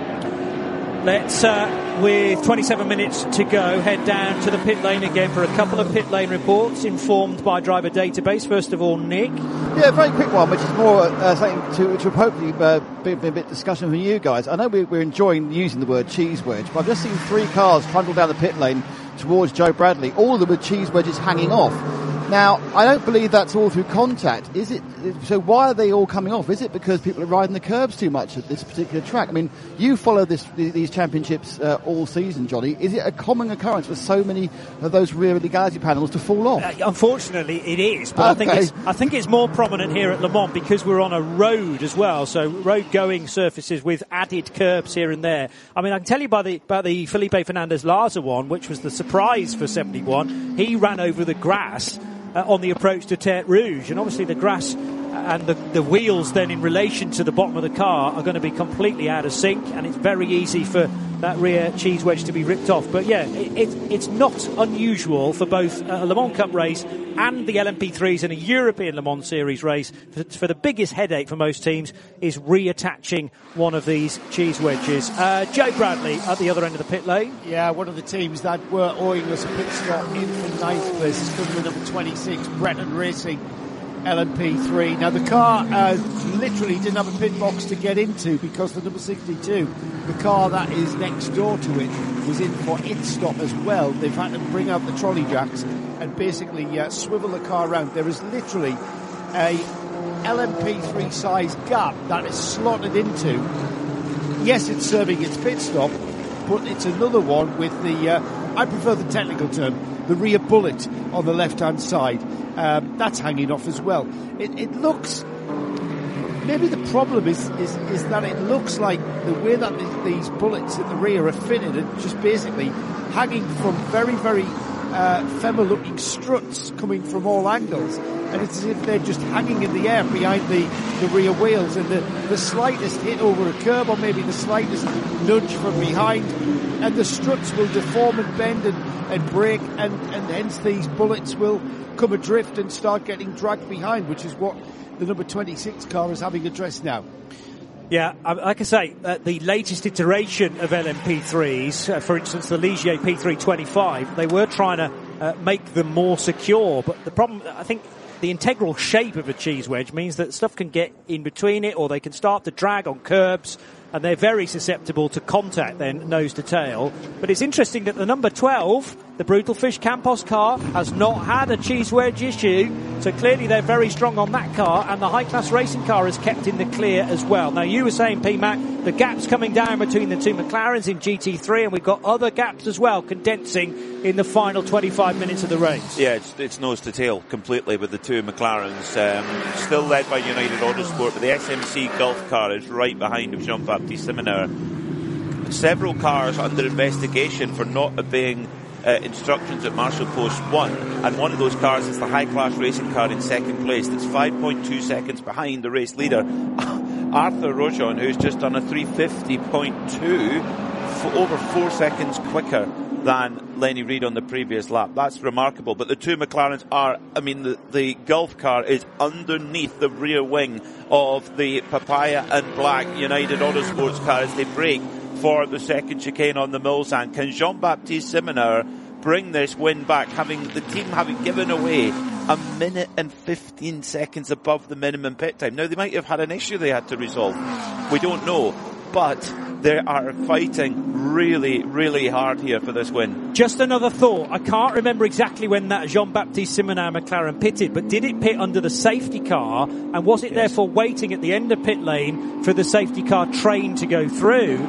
[SPEAKER 1] Let's, uh, with twenty-seven minutes to go, head down to the pit lane again for a couple of pit lane reports informed by Driver Database. First of all, Nick.
[SPEAKER 3] Yeah, a very quick one, which is more uh, something to, to hopefully uh, be, be a bit discussion from you guys. I know we, we're enjoying using the word cheese wedge, but I've just seen three cars trundle down the pit lane towards Joe Bradley, all of them with cheese wedges hanging off. Now, I don't believe that's all through contact. Is it? So why are they all coming off? Is it because people are riding the curbs too much at this particular track? I mean, you follow this, these championships uh, all season, Johnny. Is it a common occurrence for so many of those rear legality panels to fall off?
[SPEAKER 1] Uh, unfortunately, it is. But okay. I think it's I think it's more prominent here at Le Mans because we're on a road as well. So road-going surfaces with added curbs here and there. I mean, I can tell you about the about the Felipe Fernandez-Larza one, which was the surprise for seventy-one. He ran over the grass Uh, on the approach to Tertre Rouge, and obviously the grass and the, the wheels then in relation to the bottom of the car are going to be completely out of sync, and it's very easy for that rear cheese wedge to be ripped off. But yeah, it, it, it's not unusual for both a Le Mans Cup race and the L M P threes and a European Le Mans Series race. For, for the biggest headache for most teams is reattaching one of these cheese wedges. Uh, Joe Bradley at the other end of the pit lane.
[SPEAKER 4] Yeah, one of the teams that were owing us a pit stop in for ninth place is coming with number twenty-six, Breton Racing, L M P three. Now the car uh, literally didn't have a pit box to get into because the number sixty-two, the car that is next door to it, was in for its stop as well. They've had to bring out the trolley jacks and basically uh, swivel the car around. There is literally a L M P three size gap that is slotted into. Yes, it's serving its pit stop, but it's another one with the, uh, I prefer the technical term, the rear bullet on the left-hand side. Um, that's hanging off as well. It, it looks, maybe the problem is, is, is that it looks like the way that the, these bullets at the rear are fitted are just basically hanging from very, very uh, femmer-looking struts coming from all angles. And it's as if they're just hanging in the air behind the, the rear wheels, and the, the slightest hit over a curb or maybe the slightest nudge from behind, and the struts will deform and bend and, and break, and, and hence these bullets will come adrift and start getting dragged behind, which is what the number twenty-six car is having addressed now.
[SPEAKER 1] Yeah, like I say, uh, the latest iteration of L M P threes, uh, for instance, the Ligier P three twenty-five, they were trying to uh, make them more secure, but the problem, I think, the integral shape of a cheese wedge means that stuff can get in between it, or they can start to drag on curbs, and they're very susceptible to contact then, nose to tail. But it's interesting that the number twelve, the Brutal Fish Campos car, has not had a cheese wedge issue, so clearly they're very strong on that car, and the High Class Racing car is kept in the clear as well. Now, you were saying, P-Mac, the gap's coming down between the two McLarens in G T three, and we've got other gaps as well condensing in the final twenty-five minutes of the race.
[SPEAKER 2] Yeah, it's, it's nose to tail completely with the two McLarens. Um, still led by United Autosport, but the S M C Gulf car is right behind of Jean-Baptiste Simoneur. Several cars under investigation for not obeying uh, instructions at Marshal Post one, and one of those cars is the High Class Racing car in second place. That's five point two seconds behind the race leader, Arthur Rojon, who's just done a three fifty point two, f- over four seconds quicker than Lenny Reid on the previous lap. That's remarkable. But the two McLarens are, I mean, the, the Gulf car is underneath the rear wing of the Papaya and Black United Autosports car as they brake for the second chicane on the Mulsanne. Can Jean-Baptiste Simoneur bring this win back, having the team having given away a minute and fifteen seconds above the minimum pit time? Now, they might have had an issue they had to resolve. We don't know. But they are fighting really, really hard here for this win.
[SPEAKER 1] Just another thought. I can't remember exactly when that Jean-Baptiste Simonin McLaren pitted, but did it pit under the safety car? And was it yes. therefore waiting at the end of pit lane for the safety car train to go through?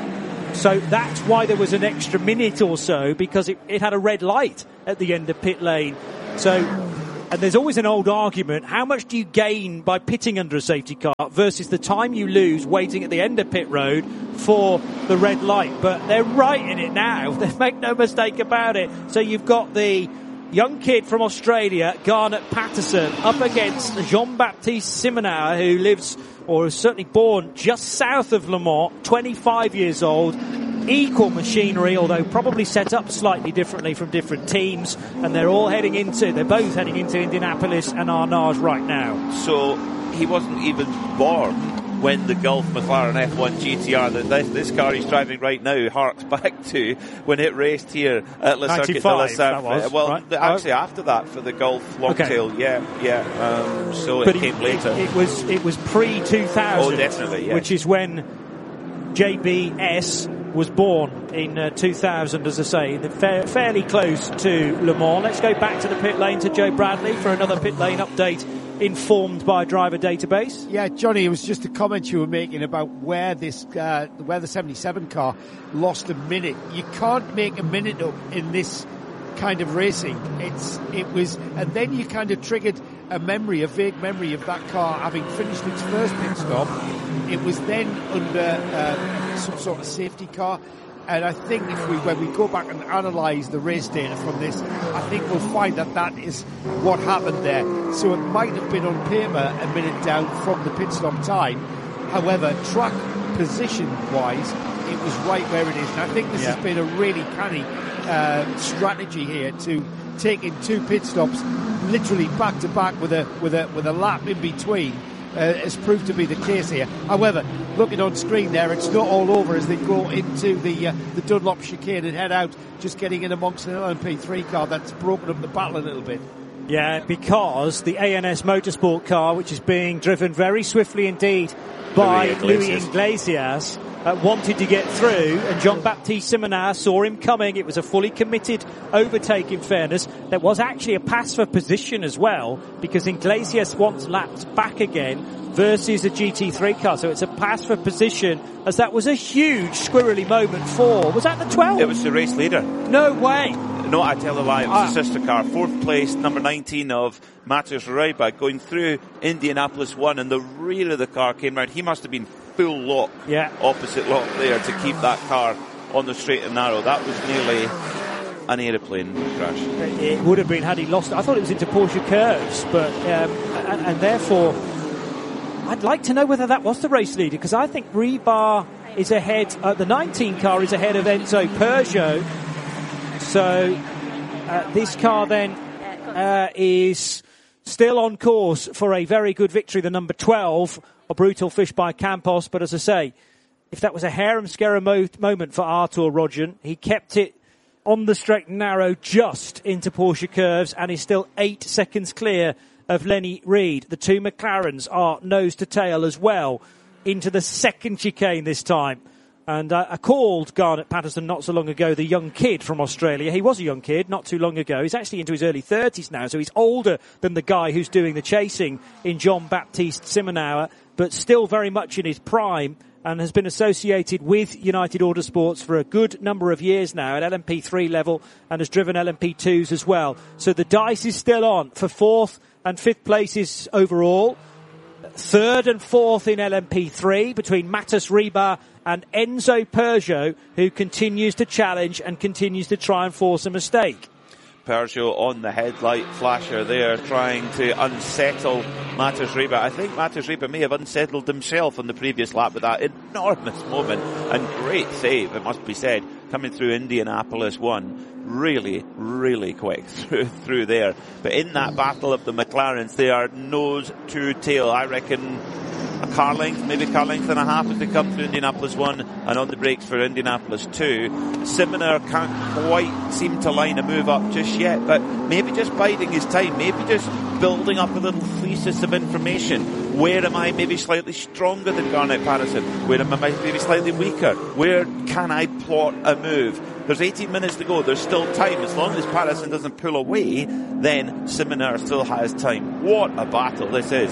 [SPEAKER 1] So that's why there was an extra minute or so, because it, it had a red light at the end of pit lane. So... And there's always an old argument, how much do you gain by pitting under a safety car versus the time you lose waiting at the end of pit road for the red light? But they're right in it now. They make no mistake about it. So you've got the young kid from Australia, Garnet Patterson, up against Jean-Baptiste Simonin, who lives, or is certainly born, just south of Le Mans, twenty-five years old. Equal machinery, although probably set up slightly differently from different teams, and they're all heading into, they're both heading into Indianapolis and Arnage right now.
[SPEAKER 2] So he wasn't even born when the Gulf McLaren F one G T R, that this, this car he's driving right now, harks back to when it raced here at Le Circuit de la Surf. Well,
[SPEAKER 1] right.
[SPEAKER 2] actually oh. after that for the Gulf Longtail, okay. yeah, yeah. Um, so
[SPEAKER 1] but
[SPEAKER 2] it came
[SPEAKER 1] it,
[SPEAKER 2] later.
[SPEAKER 1] It, it was it was pre two thousand.
[SPEAKER 2] Oh, definitely, yeah.
[SPEAKER 1] Which is when J B S was born in uh, two thousand, as I say, fa- fairly close to Le Mans. Let's go back to the pit lane to Joe Bradley for another pit lane update informed by Driver Database.
[SPEAKER 4] Yeah, Johnny, it was just a comment you were making about where this, uh, where the seventy-seven car lost a minute. You can't make a minute up in this kind of racing. It's, it was, and then you kind of triggered a memory, a vague memory of that car having finished its first pit stop. It was then under uh, some sort of safety car, and I think if we, when we go back and analyse the race data from this, I think we'll find that that is what happened there. So it might have been on paper a minute down from the pit stop time. However, track position-wise, it was right where it is. And I think this yeah. has been a really canny uh, strategy here to take in two pit stops, literally back to back with a with a with a lap in between. Uh, has proved to be the case here. However, looking on screen there, it's not all over as they go into the uh, the Dunlop chicane and head out, just getting in amongst an L M P three car that's broken up the battle a little bit.
[SPEAKER 1] Yeah, because the A N S Motorsport car, which is being driven very swiftly indeed by Louis Iglesias, Louis Iglesias uh, wanted to get through, and Jean-Baptiste Simonin saw him coming. It was a fully committed overtake, in fairness. There was actually a pass for position as well, because Iglesias once lapped back again versus a G T three car. So it's a pass for position, as that was a huge squirrely moment for, was that the twelve?
[SPEAKER 2] It was the race leader.
[SPEAKER 1] No way.
[SPEAKER 2] No, I tell a lie. It was
[SPEAKER 1] ah.
[SPEAKER 2] the sister car. Fourth place, number nineteen of Matthias Reiba, going through Indianapolis one, and the rear of the car came round. He must have been full lock,
[SPEAKER 1] yeah.
[SPEAKER 2] opposite lock there to keep that car on the straight and narrow. That was nearly an aeroplane crash.
[SPEAKER 1] It would have been had he lost it. I thought it was into Porsche curves, but um, and, and therefore I'd like to know whether that was the race leader, because I think Reiba is ahead, uh, the nineteen car is ahead of Enzo Peugeot. So uh, this car then uh, is still on course for a very good victory, the number twelve, a Brutal Fish by Campos. But as I say, if that was a harem-scarer mo- moment for Artur Rodgen, he kept it on the straight and narrow just into Porsche curves and is still eight seconds clear of Lenny Reed. The two McLarens are nose to tail as well into the second chicane this time. And uh, I called Garnet Patterson not so long ago the young kid from Australia. He was a young kid not too long ago. He's actually into his early thirties now, so he's older than the guy who's doing the chasing in Jean-Baptiste Simonin, but still very much in his prime, and has been associated with United Autosports for a good number of years now at L M P three level, and has driven L M P twos as well. So the dice is still on for fourth and fifth places overall. Third and fourth in L M P three between Matthias Reiba and Enzo Peugeot, who continues to challenge and continues to try and force a mistake.
[SPEAKER 2] Peugeot on the headlight flasher there, trying to unsettle Matthias Reiba. I think Matthias Reiba may have unsettled himself on the previous lap with that enormous moment, and great save, it must be said, coming through Indianapolis one. Really, really quick through, through there. But in that battle of the McLarens, they are nose to tail. I reckon a car length, maybe car length and a half as they come through Indianapolis one and on the brakes for Indianapolis two. Simonin can't quite seem to line a move up just yet, but maybe just biding his time, maybe just building up a little thesis of information. Where am I maybe slightly stronger than Garnet Patterson? Where am I maybe slightly weaker? Where can I plot a move? There's eighteen minutes to go. There's still time. As long as Patterson doesn't pull away, then Simoner still has time. What a battle this is.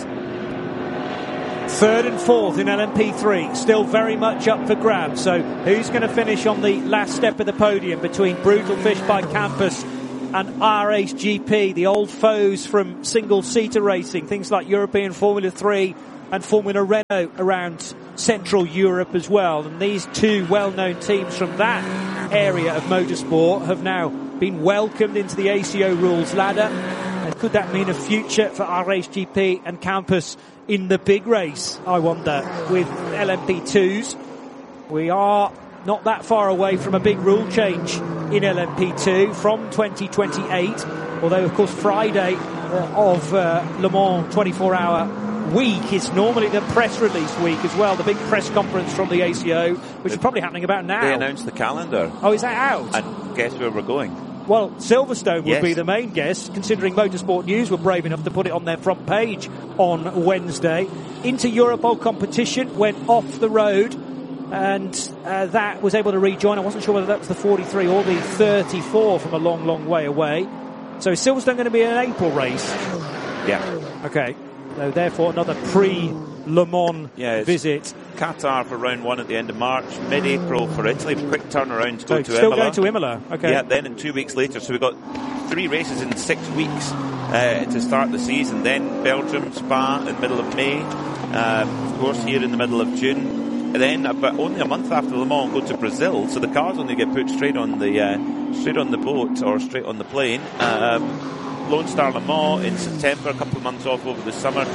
[SPEAKER 1] Third and fourth in L M P three, still very much up for grabs. So who's going to finish on the last step of the podium between Brutal Fish by Campus and R H G P, the old foes from single-seater racing, things like European Formula three and Formula Renault around Central Europe as well. And these two well-known teams from that area of motorsport have now been welcomed into the A C O rules ladder. And could that mean a future for R H G P and Campus in the big race, I wonder, with L M P twos? We are not that far away from a big rule change in L M P two from twenty twenty-eight, although of course Friday uh, of uh, Le Mans twenty-four hour week is normally the press release week as well, the big press conference from the A C O, which is probably happening about now.
[SPEAKER 2] They announced the calendar.
[SPEAKER 1] Oh, is that out?
[SPEAKER 2] And guess where we're going?
[SPEAKER 1] Well, Silverstone would
[SPEAKER 2] Yes.
[SPEAKER 1] be the main guess, considering Motorsport News were brave enough to put it on their front page on Wednesday. Inter Europol competition went off the road, and uh, that was able to rejoin. I wasn't sure whether that was the forty-three or the thirty-four from a long, long way away. So is Silverstone going to be an April race?
[SPEAKER 2] Yeah.
[SPEAKER 1] Okay. So therefore, another pre-Le Mans
[SPEAKER 2] Yeah, it's
[SPEAKER 1] visit.
[SPEAKER 2] Qatar for round one at the end of March, mid-April for Italy, quick turnaround to go
[SPEAKER 1] So
[SPEAKER 2] to
[SPEAKER 1] still
[SPEAKER 2] Imola.
[SPEAKER 1] going to Imola. Okay.
[SPEAKER 2] Yeah, then in two weeks later, so we've got three races in six weeks uh, to start the season. Then Belgium, Spa in the middle of May, um, of course here in the middle of June. And then about only a month after Le Mans, go to Brazil, so the cars only get put straight on the uh, straight on the boat or straight on the plane. Um, Lone Star Le Mans in September, a couple of months off over the summer.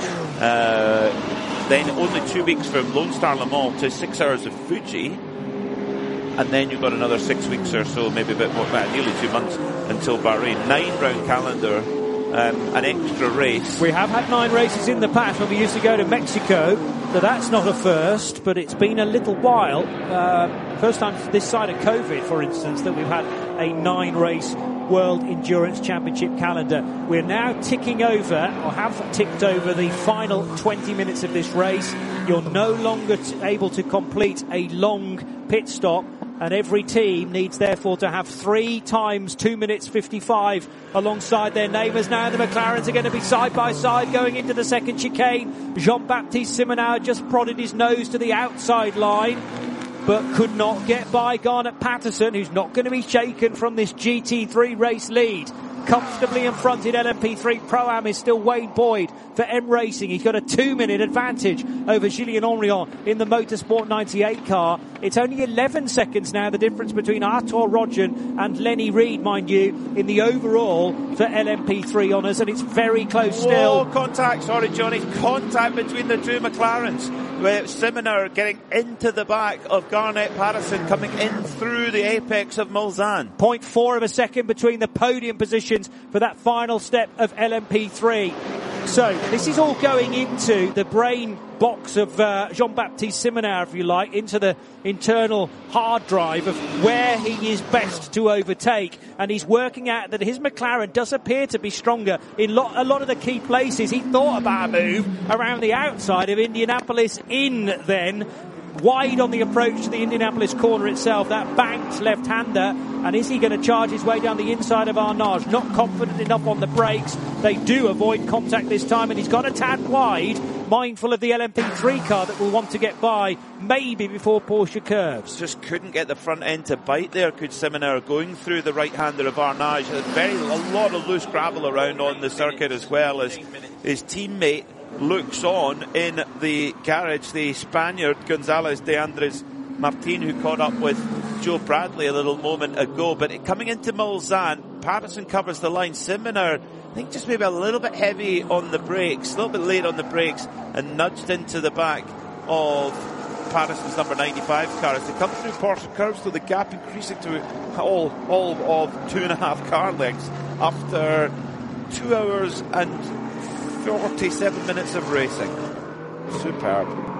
[SPEAKER 2] Uh, then only two weeks from Lone Star Le Mans to six hours of Fuji. And then you've got another six weeks or so, maybe a bit more, well, nearly two months until Bahrain. Nine round calendar, um, an extra race.
[SPEAKER 1] We have had nine races in the past when we used to go to Mexico, so that's not a first, but it's been a little while. Uh, first time this side of COVID, for instance, that we've had a nine race World Endurance Championship calendar. We're now ticking over, or have ticked over, the final twenty minutes of this race. You're no longer t- able to complete a long pit stop, and every team needs therefore to have three times two minutes fifty-five alongside their neighbours. Now the McLarens are going to be side by side going into the second chicane. Jean-Baptiste Simonau just prodded his nose to the outside line, but could not get by Garnet Patterson, who's not going to be shaken from this G T three race lead. Comfortably in front in L M P three. Pro-Am is still Wayne Boyd for M Racing. He's got a two-minute advantage over Julien Henrion in the Motorsport ninety-eight car. It's only eleven seconds now, the difference between Artur Rodgen and Lenny Reed, mind you, in the overall for L M P three honours, and it's very close still.
[SPEAKER 2] Oh, contact, sorry Johnny, contact between the two McLarens. With Simoner getting into the back of Garnet Patterson, coming in through the apex of Mulsanne.
[SPEAKER 1] zero point four of a second between the podium positions for that final step of L M P three. So this is all going into the brain box of uh, Jean-Baptiste Simonau, if you like, into the internal hard drive of where he is best to overtake, and he's working out that his McLaren does appear to be stronger in lo- a lot of the key places. He thought about a move around the outside of Indianapolis in then, wide on the approach to the Indianapolis corner itself, that banked left-hander, and is he going to charge his way down the inside of Arnage? Not confident enough on the brakes. They do avoid contact this time, and he's got a tad wide, mindful of the L M P three car that will want to get by, maybe before Porsche curves.
[SPEAKER 2] Just couldn't get the front end to bite there, could Simoner, going through the right-hander of Arnage. There's very, a lot of loose gravel around on the circuit, as well as his teammate looks on in the garage, the Spaniard Gonzalez de Andres Martin, who caught up with Joe Bradley a little moment ago. But coming into Mulsanne, Patterson covers the line. Simoner, I think, just maybe a little bit heavy on the brakes, a little bit late on the brakes, and nudged into the back of Patterson's number ninety-five car as they come through Porsche curves, so the gap increasing to all, all of two and a half car lengths after two hours and forty-seven minutes of racing. Superb.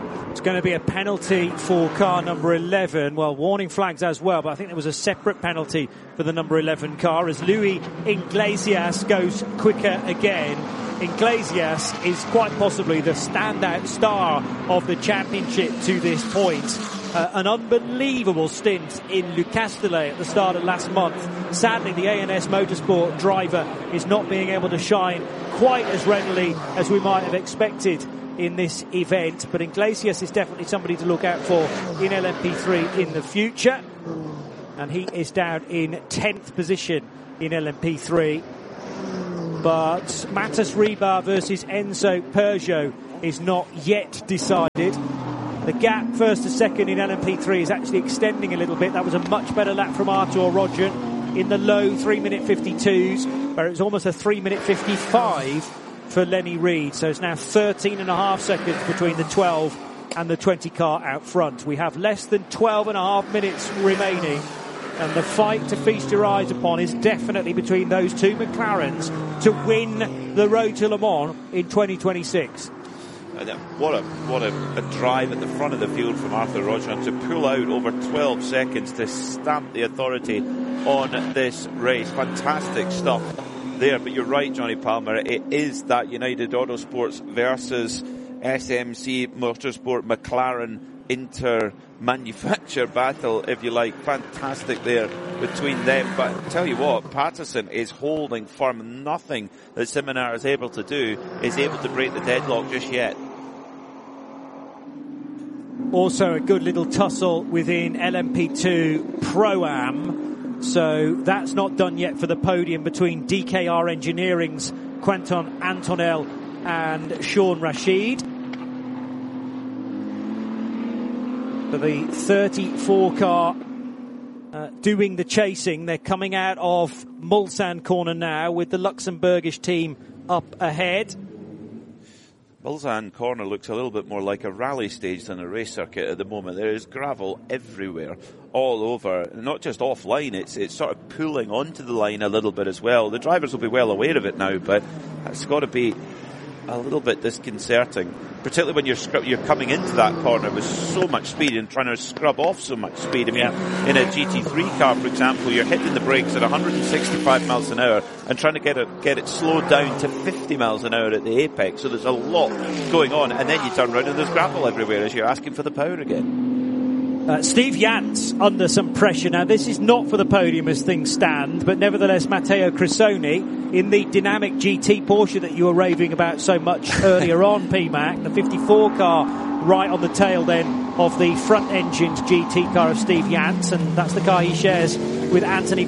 [SPEAKER 1] It's going to be a penalty for car number eleven. Well, warning flags as well, but I think there was a separate penalty for the number eleven car as Luis Iglesias goes quicker again. Iglesias is quite possibly the standout star of the championship to this point. Uh, an unbelievable stint in Le Castellet at the start of last month. Sadly, the A N S Motorsport driver is not being able to shine quite as readily as we might have expected in this event, but Iglesias is definitely somebody to look out for in L M P three in the future, and he is down in tenth position in L M P three. But Matas Ribar versus Enzo Peugeot is not yet decided. The gap first to second in L M P three is actually extending a little bit. That was a much better lap from Artur Rodgen in the low three minute fifty-twos, where it was almost a three minute fifty-five for Lenny Reed. So it's now thirteen and a half seconds between the twelve and the twenty car out front. We have less than twelve and a half minutes remaining, and the fight to feast your eyes upon is definitely between those two McLarens to win the Road to Le Mans in twenty twenty-six.
[SPEAKER 2] What a what a, a drive at the front of the field from Artur Rodgen to pull out over twelve seconds to stamp the authority on this race. Fantastic stuff there, but you're right, Johnny Palmer, it is that United Autosports versus S M C Motorsport McLaren inter-manufacture battle, if you like. Fantastic there between them, but I tell you what, Patterson is holding firm. Nothing that Simonar is able to do is able to break the deadlock just yet.
[SPEAKER 1] Also a good little tussle within L M P two Pro-Am. So that's not done yet for the podium between D K R Engineering's Quentin Antonel and Sean Rashid. For the thirty-four car uh, doing the chasing, they're coming out of Mulsanne corner now with the Luxembourgish team up ahead.
[SPEAKER 2] Mulsanne corner looks a little bit more like a rally stage than a race circuit at the moment. There is gravel everywhere, all over, not just offline, it's it's sort of pulling onto the line a little bit as well. The drivers will be well aware of it now, but it's got to be a little bit disconcerting, particularly when you're scrub- you're coming into that corner with so much speed and trying to scrub off so much speed. I mean, yeah. In a G T three car, for example, you're hitting the brakes at one hundred sixty-five miles an hour and trying to get it get it slowed down to fifty miles an hour at the apex. So there's a lot going on, and then you turn around and there's gravel everywhere as you're asking for the power again.
[SPEAKER 1] Uh, Steve Yance under some pressure now. This is not for the podium as things stand, but nevertheless Matteo Cressoni in the dynamic G T Porsche that you were raving about so much earlier on, P MAC, the fifty-four car right on the tail then of the front-engined G T car of Steve Yance, and that's the car he shares with Anthony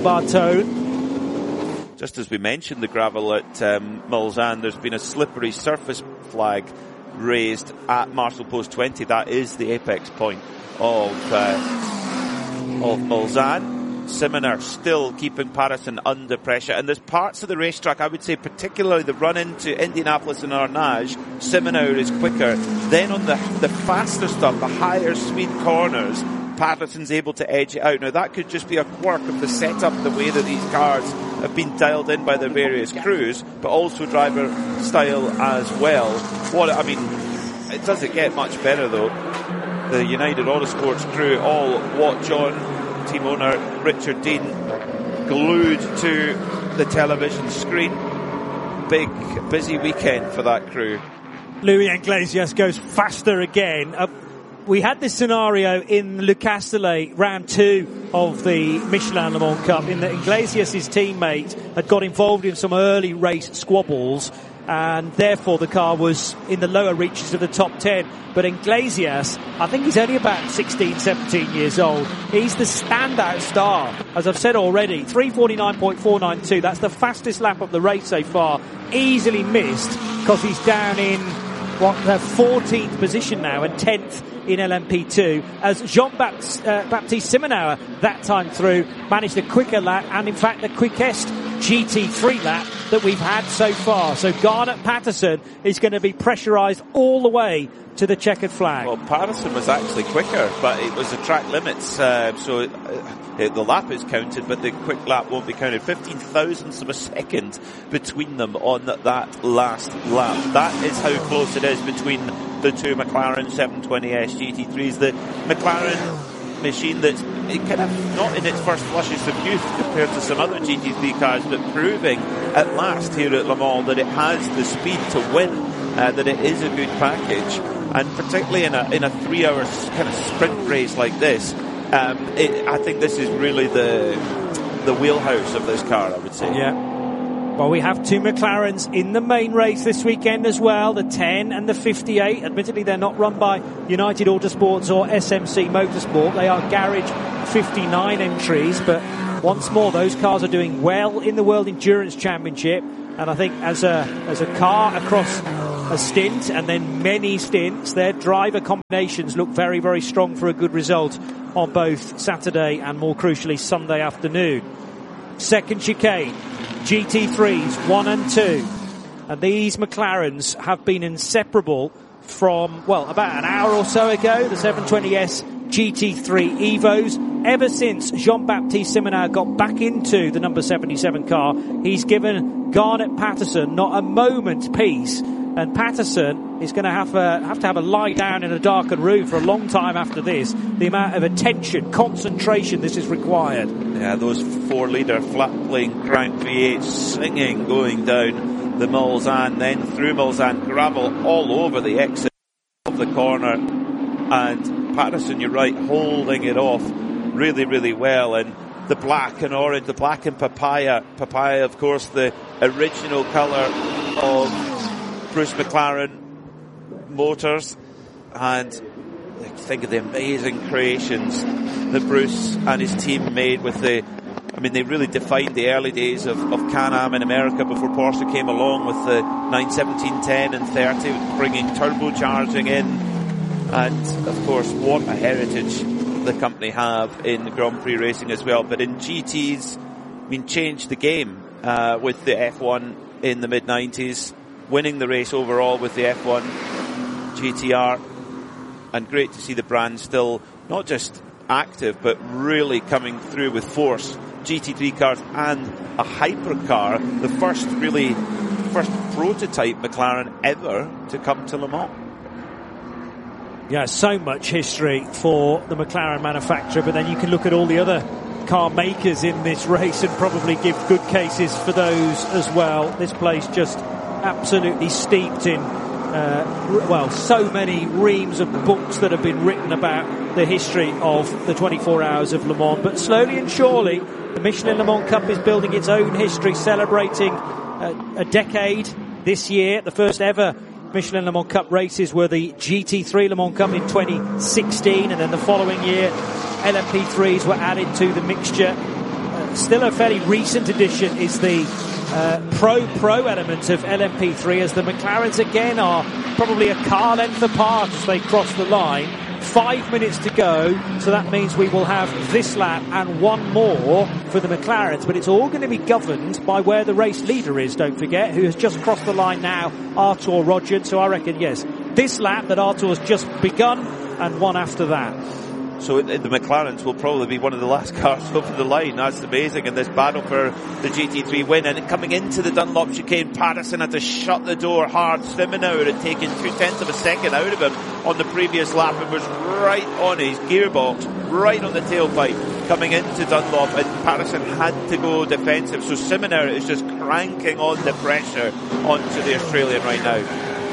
[SPEAKER 1] Bartone.
[SPEAKER 2] Just as we mentioned the gravel at um, Mulsanne, there's been a slippery surface flag raised at Marshall Post twenty. That is the apex point of uh, of Mulsanne. Simonar still keeping Patterson under pressure, and there's parts of the racetrack, I would say particularly the run into Indianapolis and Arnage, Simonar is quicker. Then on the the faster stuff, the higher speed corners, Patterson's able to edge it out. Now that could just be a quirk of the setup, the way that these cars have been dialed in by their various crews, but also driver style as well. What I mean, it doesn't get much better though. The United Autosports crew all watch on, team owner Richard Dean glued to the television screen. Big, busy weekend for that crew.
[SPEAKER 1] Luis Iglesias goes faster again. Uh, we had this scenario in Le Castellet, round two of the Michelin Le Mans Cup, in that Iglesias' teammate had got involved in some early race squabbles, and therefore the car was in the lower reaches of the top ten. But Iglesias, I think he's only about sixteen, seventeen years old. He's the standout star, as I've said already. three forty-nine point four nine two, that's the fastest lap of the race so far. Easily missed because he's down in what, the fourteenth position now and tenth in L M P two, as Jean-Baptiste uh, Baptiste Simonar that time through managed a quicker lap, and in fact the quickest G T three lap that we've had so far. So Garnet Patterson is going to be pressurised all the way to the checkered flag.
[SPEAKER 2] Well, Patterson was actually quicker, but it was the track limits, uh, so it, uh, the lap is counted, but the quick lap won't be counted. fifteen thousandths of a second between them on that last lap. That is how close it is between the two McLaren seven twenty S G T threes. The McLaren machine that's kind of not in its first flushes of youth compared to some other G T three cars, but proving at last here at Le Mans that it has the speed to win, uh, that it is a good package, and particularly in a in a three-hour kind of sprint race like this, um, it, I think this is really the the wheelhouse of this car, I would say.
[SPEAKER 1] Yeah. Well, we have two McLarens in the main race this weekend as well, the ten and the fifty-eight. Admittedly, they're not run by United Autosports or S M C Motorsport. They are Garage fifty-nine entries, but once more, those cars are doing well in the World Endurance Championship. And I think as a as a car across a stint and then many stints, their driver combinations look very, very strong for a good result on both Saturday and, more crucially, Sunday afternoon. Second chicane, G T threes, one and two. And these McLarens have been inseparable from, well, about an hour or so ago, the seven twenty S G T three Evos. Ever since Jean-Baptiste Simonau got back into the number seventy-seven car, he's given Garnet Patterson not a moment's peace. And Patterson is going to have, uh, have to have a lie down in a darkened room for a long time after this. The amount of attention, concentration this is required.
[SPEAKER 2] Yeah, those four-litre flat-plane crank V eights singing going down the Mulsanne, then through Mulsanne, gravel all over the exit of the corner. And Patterson, you're right, holding it off really, really well. And the black and orange, the black and papaya. Papaya, of course, the original colour of Bruce McLaren Motors, and think of the amazing creations that Bruce and his team made with the, I mean, they really defined the early days of, of Can-Am in America before Porsche came along with the nine seventeen, ten and thirty, bringing turbocharging in, and of course what a heritage the company have in Grand Prix racing as well. But in G Ts, I mean, changed the game uh, with the F one in the mid nineties, winning the race overall with the F one G T R, and great to see the brand still not just active but really coming through with force. G T three cars and a hypercar, the first really first prototype McLaren ever to come to Le Mans.
[SPEAKER 1] Yeah, so much history for the McLaren manufacturer, but then you can look at all the other car makers in this race and probably give good cases for those as well. This place just absolutely steeped in, uh, well, so many reams of books that have been written about the history of the twenty-four hours of Le Mans. But slowly and surely, the Michelin Le Mans Cup is building its own history, celebrating a, a decade this year. The first ever Michelin Le Mans Cup races were the G T three Le Mans Cup in twenty sixteen, and then the following year L M P threes were added to the mixture. Uh, still a fairly recent addition is the uh, Pro-Pro element of L M P three, as the McLarens again are probably a car length apart as they cross the line. Five minutes to go, so that means we will have this lap and one more for the McLarens, but it's all going to be governed by where the race leader is, don't forget, who has just crossed the line now, Artur Rodgers. So I reckon, yes, this lap that Artur's just begun and one after that.
[SPEAKER 2] So the McLarens will probably be one of the last cars over the line. That's amazing in this battle for the G T three win. And coming into the Dunlop chicane, Patterson had to shut the door hard. Simonau had taken two-tenths of a second out of him on the previous lap and was right on his gearbox, right on the tailpipe coming into Dunlop, and Patterson had to go defensive. So Simonau is just cranking on the pressure onto the Australian right now.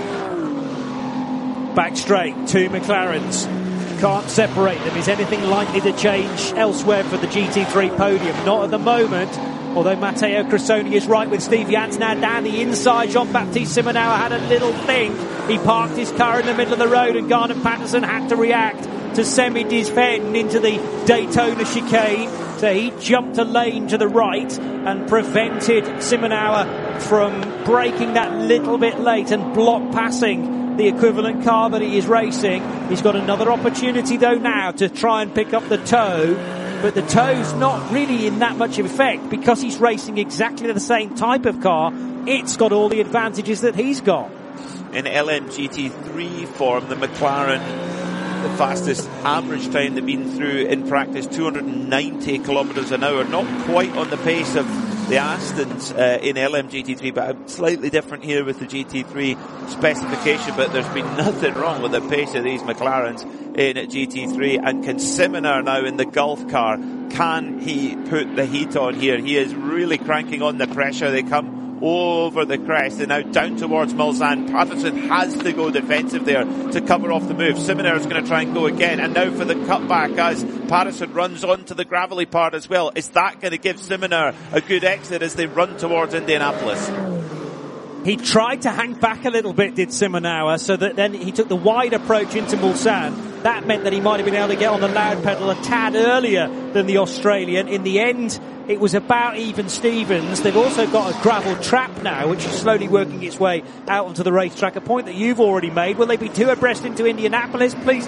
[SPEAKER 1] Back straight, two McLarens. Can't separate them. Is anything likely to change elsewhere for the G T three podium? Not at the moment. Although Matteo Cressoni is right with Steve Jans now down the inside. Jean-Baptiste Simonau had a little thing. He parked his car in the middle of the road, and Garnet Patterson had to react to semi-defend into the Daytona chicane. So he jumped a lane to the right and prevented Simonau from braking that little bit late and block passing the equivalent car that he is racing. He's got another opportunity though now to try and pick up the toe, but the toe's not really in that much effect because he's racing exactly the same type of car. It's got all the advantages that he's got.
[SPEAKER 2] In L M G T three form, the McLaren, the fastest average time they've been through in practice, two hundred ninety kilometres an hour, not quite on the pace of the Astons uh, in L M G T three, but slightly different here with the G T three specification, but there's been nothing wrong with the pace of these McLarens in at G T three. And can Simoner now in the Gulf car, can he put the heat on here? He is really cranking on the pressure. They come over the crest and now down towards Mulsanne. Patterson has to go defensive there to cover off the move. Simoner is going to try and go again, and now for the cutback as Patterson runs onto the gravelly part as well. Is that going to give Simoner a good exit as they run towards Indianapolis?
[SPEAKER 1] He tried to hang back a little bit, did Simonauer, so that then he took the wide approach into Mulsanne. That meant that he might have been able to get on the loud pedal a tad earlier than the Australian. In the end, it was about even Stevens. They've also got a gravel trap now, which is slowly working its way out onto the racetrack, a point that you've already made. Will they be two abreast into Indianapolis? Please